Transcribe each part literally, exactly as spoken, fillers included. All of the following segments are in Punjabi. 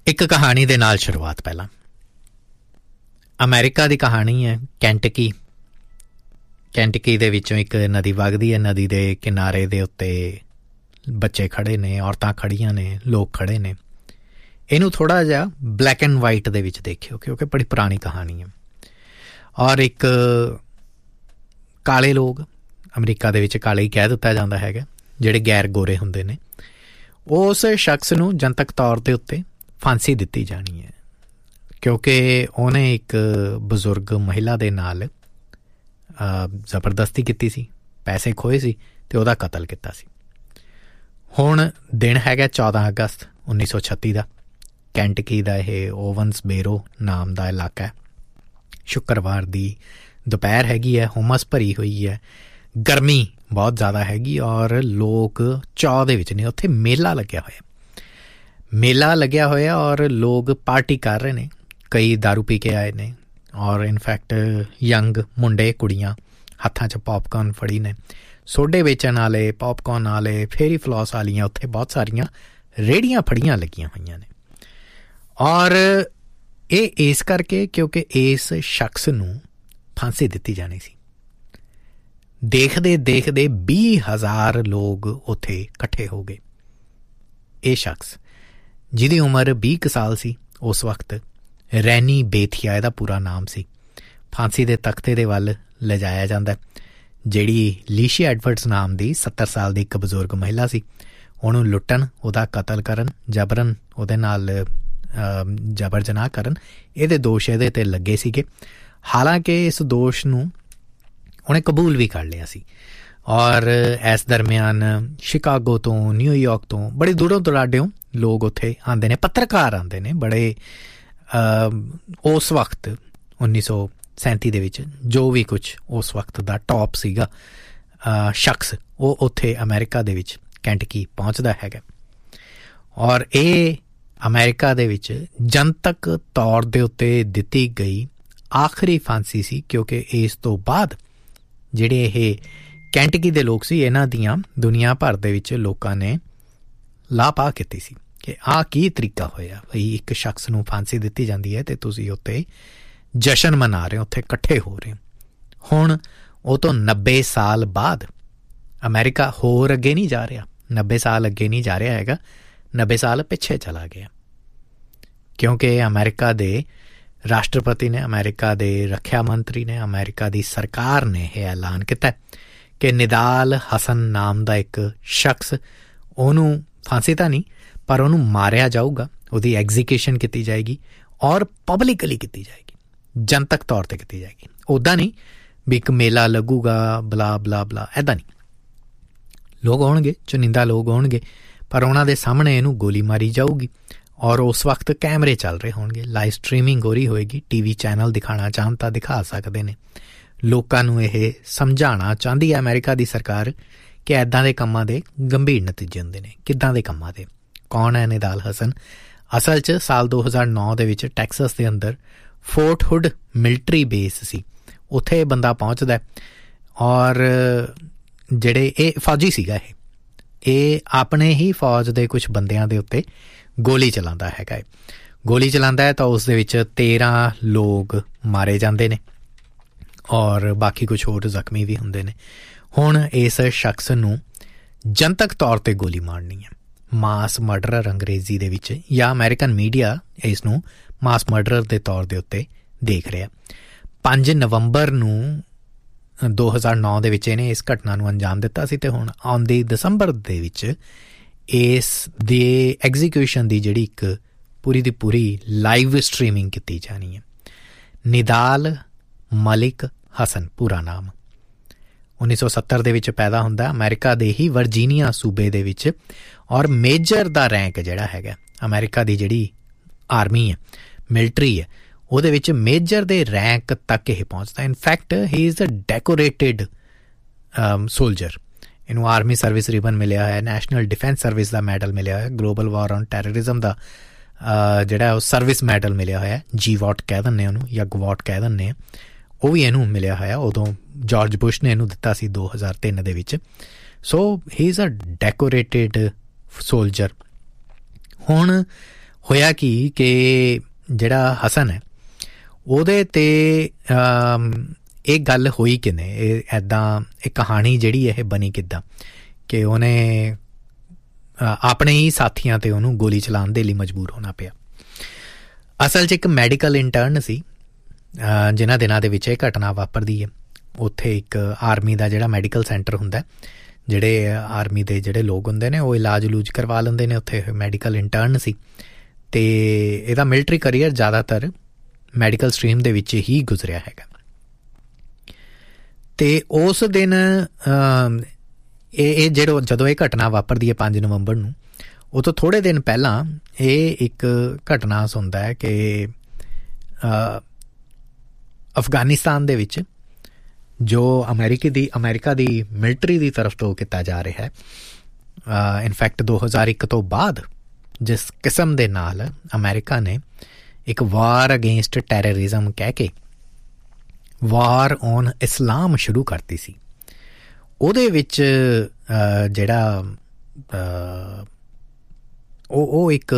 ਇੱਕ ਕਹਾਣੀ ਦੇ ਨਾਲ ਸ਼ੁਰੂਆਤ। ਪਹਿਲਾਂ ਅਮਰੀਕਾ ਦੀ ਕਹਾਣੀ ਹੈ, ਕੈਂਟਕੀ। ਕੈਂਟਕੀ ਦੇ ਵਿੱਚੋਂ ਇੱਕ ਨਦੀ ਵਗਦੀ ਹੈ। ਨਦੀ ਦੇ ਕਿਨਾਰੇ ਦੇ ਉੱਤੇ ਬੱਚੇ ਖੜ੍ਹੇ ਨੇ, ਔਰਤਾਂ ਖੜ੍ਹੀਆਂ ਨੇ, ਲੋਕ ਖੜ੍ਹੇ ਨੇ। ਇਹਨੂੰ ਥੋੜ੍ਹਾ ਜਿਹਾ ਬਲੈਕ ਐਂਡ ਵਾਈਟ ਦੇ ਵਿੱਚ ਦੇਖਿਓ ਕਿਉਂਕਿ ਬੜੀ ਪੁਰਾਣੀ ਕਹਾਣੀ ਹੈ। ਔਰ ਇੱਕ ਕਾਲੇ ਲੋਕ, ਅਮਰੀਕਾ ਦੇ ਵਿੱਚ ਕਾਲੇ ਹੀ ਕਹਿ ਦਿੱਤਾ ਜਾਂਦਾ ਹੈਗਾ, ਜਿਹੜੇ ਗੈਰ ਗੋਰੇ ਹੁੰਦੇ ਨੇ, ਉਸ ਸ਼ਖਸ ਨੂੰ ਜਨਤਕ ਤੌਰ ਦੇ ਉੱਤੇ ਫਾਂਸੀ ਦਿੱਤੀ ਜਾਣੀ ਹੈ ਕਿਉਂਕਿ ਉਹਨੇ ਇੱਕ ਬਜ਼ੁਰਗ ਮਹਿਲਾ ਦੇ ਨਾਲ ਜ਼ਬਰਦਸਤੀ ਕੀਤੀ ਸੀ, ਪੈਸੇ ਖੋਏ ਸੀ ਅਤੇ ਉਹਦਾ ਕਤਲ ਕੀਤਾ ਸੀ। ਹੁਣ ਦਿਨ ਹੈਗਾ ਚੌਦਾਂ ਅਗਸਤ ਉੱਨੀ ਸੌ ਛੱਤੀ ਦਾ। ਕੈਂਟਕੀ ਦਾ ਇਹ ਓਵਨਸਬੇਰੋ ਨਾਮ ਦਾ ਇਲਾਕਾ ਹੈ। ਸ਼ੁੱਕਰਵਾਰ ਦੀ ਦੁਪਹਿਰ ਹੈਗੀ ਹੈ, ਹੁਮਸ ਭਰੀ ਹੋਈ ਹੈ, ਗਰਮੀ ਬਹੁਤ ਜ਼ਿਆਦਾ ਹੈਗੀ ਔਰ ਲੋਕ ਚਾਅ ਦੇ ਵਿੱਚ ਨੇ। ਉੱਥੇ ਮੇਲਾ ਲੱਗਿਆ ਹੋਇਆ ਮੇਲਾ ਲੱਗਿਆ ਹੋਇਆ ਔਰ ਲੋਕ ਪਾਰਟੀ ਕਰ ਰਹੇ ਨੇ। ਕਈ ਦਾਰੂ ਪੀ ਕੇ ਆਏ ਨੇ ਔਰ ਇਨਫੈਕਟ ਯੰਗ ਮੁੰਡੇ ਕੁੜੀਆਂ ਹੱਥਾਂ 'ਚ ਪੋਪਕੋਰਨ ਫੜੀ ਨੇ। ਸੋਡੇ ਵੇਚਣ ਵਾਲੇ, ਪੋਪਕੋਰਨ ਵਾਲੇ, ਫੇਰੀ ਫਲੋਸ ਵਾਲੀਆਂ ਉੱਥੇ ਬਹੁਤ ਸਾਰੀਆਂ ਰੇਹੜੀਆਂ ਫੜੀਆਂ ਲੱਗੀਆਂ ਹੋਈਆਂ ਨੇ। ਔਰ ਇਹ ਇਸ ਕਰਕੇ ਕਿਉਂਕਿ ਇਸ ਸ਼ਖਸ ਨੂੰ ਫਾਂਸੀ ਦਿੱਤੀ ਜਾਣੀ ਸੀ। ਦੇਖਦੇ ਦੇਖਦੇ ਵੀਹ ਹਜ਼ਾਰ ਲੋਕ ਉੱਥੇ ਇਕੱਠੇ ਹੋ ਗਏ। ਇਹ ਸ਼ਖਸ ਜਿਹਦੀ ਉਮਰ ਵੀਹ ਕੁ ਸਾਲ ਸੀ ਉਸ ਵਕਤ, ਰੈਨੀ ਬੇਥੀਆ ਇਹਦਾ ਪੂਰਾ ਨਾਮ ਸੀ, ਫਾਂਸੀ ਦੇ ਤਖਤੇ ਦੇ ਵੱਲ ਲਿਜਾਇਆ ਜਾਂਦਾ। ਜਿਹੜੀ ਲੀਸ਼ੀ ਐਡਵਰਡਸ ਨਾਮ ਦੀ ਸੱਤਰ ਸਾਲ ਦੀ ਇੱਕ ਬਜ਼ੁਰਗ ਮਹਿਲਾ ਸੀ, ਉਹਨੂੰ ਲੁੱਟਣ, ਉਹਦਾ ਕਤਲ ਕਰਨ, ਜਬਰਨ ਉਹਦੇ ਨਾਲ ਜਬਰ ਜਨਾਹ ਕਰਨ, ਇਹਦੇ ਦੋਸ਼ ਇਹਦੇ 'ਤੇ ਲੱਗੇ ਸੀਗੇ। ਹਾਲਾਂਕਿ ਇਸ ਦੋਸ਼ ਨੂੰ ਉਹਨੇ ਕਬੂਲ ਵੀ ਕਰ ਲਿਆ ਸੀ। ਔਰ ਇਸ ਦਰਮਿਆਨ ਸ਼ਿਕਾਗੋ ਤੋਂ, ਨਿਊਯਾਰਕ ਤੋਂ, ਬੜੇ ਦੂਰੋਂ ਦੁਰਾਡਿਓਂ ਲੋਕ ਉੱਥੇ ਆਉਂਦੇ ਨੇ, ਪੱਤਰਕਾਰ ਆਉਂਦੇ ਨੇ ਬੜੇ। ਉਸ ਵਕਤ ਉੱਨੀ ਸੌ ਸੈਂਤੀ ਦੇ ਵਿੱਚ ਜੋ ਵੀ ਕੁਛ ਉਸ ਵਕਤ ਦਾ ਟੌਪ ਸੀਗਾ ਸ਼ਖਸ, ਉਹ ਉੱਥੇ ਅਮਰੀਕਾ ਦੇ ਵਿੱਚ ਕੈਂਟਕੀ ਪਹੁੰਚਦਾ ਹੈਗਾ। ਔਰ ਇਹ ਅਮਰੀਕਾ ਦੇ ਵਿੱਚ ਜਨਤਕ ਤੌਰ ਦੇ ਉੱਤੇ ਦਿੱਤੀ ਗਈ ਆਖਰੀ ਫਾਂਸੀ ਸੀ ਕਿਉਂਕਿ ਇਸ ਤੋਂ ਬਾਅਦ ਜਿਹੜੇ ਇਹ ਕੈਂਟਕੀ ਦੇ ਲੋਕ ਸੀ, ਇਹਨਾਂ ਦੀਆਂ ਦੁਨੀਆ ਭਰ ਦੇ ਵਿੱਚ ਲੋਕਾਂ ਨੇ ਲਾਪਾ ਕੀਤੀ ਸੀ ਕਿ ਆਹ ਕੀ ਤਰੀਕਾ ਹੋਇਆ ਬਈ ਇੱਕ ਸ਼ਖਸ ਨੂੰ ਫਾਂਸੀ ਦਿੱਤੀ ਜਾਂਦੀ ਹੈ ਅਤੇ ਤੁਸੀਂ ਉੱਤੇ ਜਸ਼ਨ ਮਨਾ ਰਹੇ ਹੋ, ਉੱਥੇ ਇਕੱਠੇ ਹੋ ਰਹੇ ਹੋ। ਹੁਣ ਉਹ ਤੋਂ ਨੱਬੇ ਸਾਲ ਬਾਅਦ ਅਮਰੀਕਾ ਹੋਰ ਅੱਗੇ ਨਹੀਂ ਜਾ ਰਿਹਾ, ਨੱਬੇ ਸਾਲ ਅੱਗੇ ਨਹੀਂ ਜਾ ਰਿਹਾ ਹੈਗਾ, ਨੱਬੇ ਸਾਲ ਪਿੱਛੇ ਚਲਾ ਗਿਆ ਕਿਉਂਕਿ ਅਮਰੀਕਾ ਦੇ ਰਾਸ਼ਟਰਪਤੀ ਨੇ, ਅਮਰੀਕਾ ਦੇ ਰੱਖਿਆ ਮੰਤਰੀ ਨੇ, ਅਮਰੀਕਾ ਦੀ ਸਰਕਾਰ ਨੇ ਇਹ ਐਲਾਨ ਕੀਤਾ ਕਿ ਨਿਦਾਲ ਹਸਨ ਨਾਮ ਦਾ ਇੱਕ ਸ਼ਖਸ, ਉਹਨੂੰ ਫਾਂਸੀ ਤਾਂ ਨਹੀਂ ਪਰ ਉਹਨੂੰ ਮਾਰਿਆ ਜਾਊਗਾ, ਉਹਦੀ ਐਗਜ਼ੀਕਿਊਸ਼ਨ ਕੀਤੀ ਜਾਏਗੀ ਔਰ ਪਬਲਿਕਲੀ ਕੀਤੀ ਜਾਏਗੀ, ਜਨਤਕ ਤੌਰ 'ਤੇ ਕੀਤੀ ਜਾਏਗੀ। ਉੱਦਾਂ ਨਹੀਂ ਵੀ ਇੱਕ ਮੇਲਾ ਲੱਗੂਗਾ ਬਲਾ ਬਲਾ ਬਲਾ, ਇੱਦਾਂ ਨਹੀਂ। ਲੋਕ ਆਉਣਗੇ, ਚੁਣਿੰਦਾ ਲੋਕ ਆਉਣਗੇ, ਪਰ ਉਹਨਾਂ ਦੇ ਸਾਹਮਣੇ ਇਹਨੂੰ ਗੋਲੀ ਮਾਰੀ ਜਾਊਗੀ ਔਰ ਉਸ ਵਕਤ ਕੈਮਰੇ ਚੱਲ ਰਹੇ ਹੋਣਗੇ, ਲਾਈਵ ਸਟਰੀਮਿੰਗ ਹੋ ਰਹੀ ਹੋਏਗੀ, ਟੀ ਵੀ ਚੈਨਲ ਦਿਖਾਉਣਾ ਚਾਹਣ ਤਾਂ ਦਿਖਾ ਸਕਦੇ ਨੇ। ਲੋਕਾਂ ਨੂੰ ਇਹ ਸਮਝਾਉਣਾ ਚਾਹੁੰਦੀ ਹੈ ਅਮਰੀਕਾ ਦੀ ਸਰਕਾਰ ਕਿ ਇੱਦਾਂ ਦੇ ਕੰਮਾਂ ਦੇ ਗੰਭੀਰ ਨਤੀਜੇ ਹੁੰਦੇ ਨੇ। ਕਿੱਦਾਂ ਦੇ ਕੰਮਾਂ ਦੇ? ਕੌਣ ਹੈ ਨਿਦਾਲ ਹਸਨ? ਅਸਲ 'ਚ ਸਾਲ ਦੋ ਹਜ਼ਾਰ ਨੌ ਦੇ ਵਿੱਚ ਟੈਕਸਸ ਦੇ ਅੰਦਰ ਫੋਰਟ ਹੁੱਡ ਮਿਲਟਰੀ ਬੇਸ ਸੀ, ਉੱਥੇ ਇਹ ਬੰਦਾ ਪਹੁੰਚਦਾ ਔਰ ਜਿਹੜੇ ਇਹ ਫੌਜੀ ਸੀਗਾ, ਇਹ ਇਹ ਆਪਣੇ ਹੀ ਫੌਜ ਦੇ ਕੁਛ ਬੰਦਿਆਂ ਦੇ ਉੱਤੇ ਗੋਲੀ ਚਲਾਉਂਦਾ ਹੈਗਾ। ਗੋਲੀ ਚਲਾਉਂਦਾ ਹੈ ਤਾਂ ਉਸ ਦੇ ਵਿੱਚ ਤੇਰ੍ਹਾਂ ਲੋਕ ਮਾਰੇ ਜਾਂਦੇ ਨੇ ਔਰ ਬਾਕੀ ਕੁਛ ਹੋਰ ਜ਼ਖਮੀ ਵੀ ਹੁੰਦੇ ਨੇ। ਹੁਣ ਇਸ ਸ਼ਖਸ ਨੂੰ ਜਨਤਕ ਤੌਰ 'ਤੇ ਗੋਲੀ ਮਾਰਨੀ ਹੈ, ਮਾਸ ਮਰਡਰਰ ਅੰਗਰੇਜ਼ੀ ਦੇ ਵਿੱਚ, ਜਾਂ ਅਮਰੀਕਨ ਮੀਡੀਆ ਇਸ ਨੂੰ ਮਾਸ ਮਰਡਰਰ ਦੇ ਤੌਰ ਦੇ ਉੱਤੇ ਦੇਖ ਰਿਹਾ। ਪੰਜ ਨਵੰਬਰ ਨੂੰ ਦੋ ਹਜ਼ਾਰ ਨੌ ਦੇ ਵਿੱਚ ਇਹਨੇ ਇਸ ਘਟਨਾ ਨੂੰ ਅੰਜਾਮ ਦਿੱਤਾ ਸੀ ਅਤੇ ਹੁਣ ਆਉਂਦੀ ਦਸੰਬਰ ਦੇ ਵਿੱਚ ਇਸ ਦੇ ਐਗਜ਼ੀਕਿਊਸ਼ਨ ਦੀ ਜਿਹੜੀ ਇੱਕ ਪੂਰੀ ਦੀ ਪੂਰੀ ਲਾਈਵ ਸਟਰੀਮਿੰਗ ਕੀਤੀ ਜਾਣੀ ਹੈ। ਨਿਦਾਲ ਮਲਿਕ ਹਸਨ ਪੂਰਾ ਨਾਮ, ਉੱਨੀ ਸੌ ਸੱਤਰ ਦੇ ਵਿੱਚ ਪੈਦਾ ਹੁੰਦਾ, ਅਮਰੀਕਾ ਦੇ ਹੀ ਵਰਜੀਨੀਆ ਸੂਬੇ ਦੇ ਵਿੱਚ, ਔਰ ਮੇਜਰ ਦਾ ਰੈਂਕ ਜਿਹੜਾ ਹੈਗਾ ਅਮਰੀਕਾ ਦੀ ਜਿਹੜੀ ਆਰਮੀ ਹੈ, ਮਿਲਟਰੀ ਹੈ, ਉਹਦੇ ਵਿੱਚ ਮੇਜਰ ਦੇ ਰੈਂਕ ਤੱਕ ਇਹ ਪਹੁੰਚਦਾ। In fact he is a decorated soldier. ਇਹਨੂੰ ਆਰਮੀ ਸਰਵਿਸ ਰਿਬਨ ਮਿਲਿਆ ਹੋਇਆ, ਨੈਸ਼ਨਲ ਡਿਫੈਂਸ ਸਰਵਿਸ ਦਾ ਮੈਡਲ ਮਿਲਿਆ ਹੋਇਆ, ਗਲੋਬਲ ਵਾਰ ਔਨ ਟੈਰਰਿਜ਼ਮ ਦਾ ਜਿਹੜਾ ਉਹ ਸਰਵਿਸ ਮੈਡਲ ਮਿਲਿਆ ਹੋਇਆ, ਜੀ ਵਾਟ ਕਹਿ ਦਿੰਦੇ ਉਹਨੂੰ ਜਾਂ ਗਵਾਟ ਕਹਿ ਦਿੰਦੇ ਆ, ਉਹ ਵੀ ਇਹਨੂੰ ਮਿਲਿਆ ਹੋਇਆ। ਉਦੋਂ ਜਾਰਜ ਬੁਸ਼ ਨੇ ਇਹਨੂੰ ਦਿੱਤਾ ਸੀ ਦੋ ਹਜ਼ਾਰ ਤਿੰਨ ਦੇ ਵਿੱਚ। ਸੋ ਹੀ ਇਜ਼ ਅ ਡੈਕੋਰੇਟਿਡ ਸੋਲਜਰ। ਹੁਣ ਹੋਇਆ ਕੀ ਕਿ ਜਿਹੜਾ ਹਸਨ ਹੈ ਉਹਦੇ 'ਤੇ ਇਹ ਗੱਲ ਹੋਈ ਕਿਵੇਂ, ਇਹ ਇੱਦਾਂ ਇਹ ਕਹਾਣੀ ਜਿਹੜੀ ਇਹ ਬਣੀ ਕਿੱਦਾਂ ਕਿ ਉਹਨੇ ਆਪਣੇ ਹੀ ਸਾਥੀਆਂ 'ਤੇ ਉਹਨੂੰ ਗੋਲੀ ਚਲਾਉਣ ਦੇ ਲਈ ਮਜਬੂਰ ਹੋਣਾ ਪਿਆ। ਅਸਲ 'ਚ ਇੱਕ ਮੈਡੀਕਲ ਇੰਟਰਨ ਸੀ ਜਿਨ੍ਹਾਂ ਦਿਨਾਂ ਦੇ ਵਿੱਚ ਇਹ ਘਟਨਾ ਵਾਪਰਦੀ ਹੈ। ਉੱਥੇ ਇੱਕ ਆਰਮੀ ਦਾ ਜਿਹੜਾ ਮੈਡੀਕਲ ਸੈਂਟਰ ਹੁੰਦਾ, ਜਿਹੜੇ ਆਰਮੀ ਦੇ ਜਿਹੜੇ ਲੋਕ ਹੁੰਦੇ ਨੇ ਉਹ ਇਲਾਜ ਇਲੂਜ ਕਰਵਾ ਲੈਂਦੇ ਨੇ, ਉੱਥੇ ਮੈਡੀਕਲ ਇੰਟਰਨ ਸੀ ਅਤੇ ਇਹਦਾ ਮਿਲਟਰੀ ਕਰੀਅਰ ਜ਼ਿਆਦਾਤਰ ਮੈਡੀਕਲ ਸਟਰੀਮ ਦੇ ਵਿੱਚ ਹੀ ਗੁਜ਼ਰਿਆ ਹੈਗਾ। ਅਤੇ ਉਸ ਦਿਨ ਇਹ ਇਹ ਜਿਹੜਾ ਜਦੋਂ ਇਹ ਘਟਨਾ ਵਾਪਰਦੀ ਹੈ ਪੰਜ ਨਵੰਬਰ ਨੂੰ, ਉਹ ਤੋਂ ਥੋੜ੍ਹੇ ਦਿਨ ਪਹਿਲਾਂ ਇਹ ਇੱਕ ਘਟਨਾ ਸੁਣਦਾ ਹੈ ਕਿ ਅਫਗਾਨਿਸਤਾਨ ਦੇ ਵਿੱਚ ਜੋ ਅਮਰੀਕੀ ਦੀ ਅਮਰੀਕਾ ਦੀ ਮਿਲਟਰੀ ਦੀ ਤਰਫ ਤੋਂ ਕੀਤਾ ਜਾ ਰਿਹਾ ਹੈ। ਇਨਫੈਕਟ ਦੋ ਹਜ਼ਾਰ ਇੱਕ ਤੋਂ ਬਾਅਦ ਜਿਸ ਕਿਸਮ ਦੇ ਨਾਲ ਅਮਰੀਕਾ ਨੇ ਇੱਕ ਵਾਰ ਅਗੇਂਸਟ ਟੈਰਰਿਜ਼ਮ ਕਹਿ ਕੇ ਵਾਰ ਔਨ ਇਸਲਾਮ ਸ਼ੁਰੂ ਕਰਤੀ ਸੀ, ਉਹਦੇ ਵਿੱਚ ਜਿਹੜਾ ਉਹ ਉਹ ਇੱਕ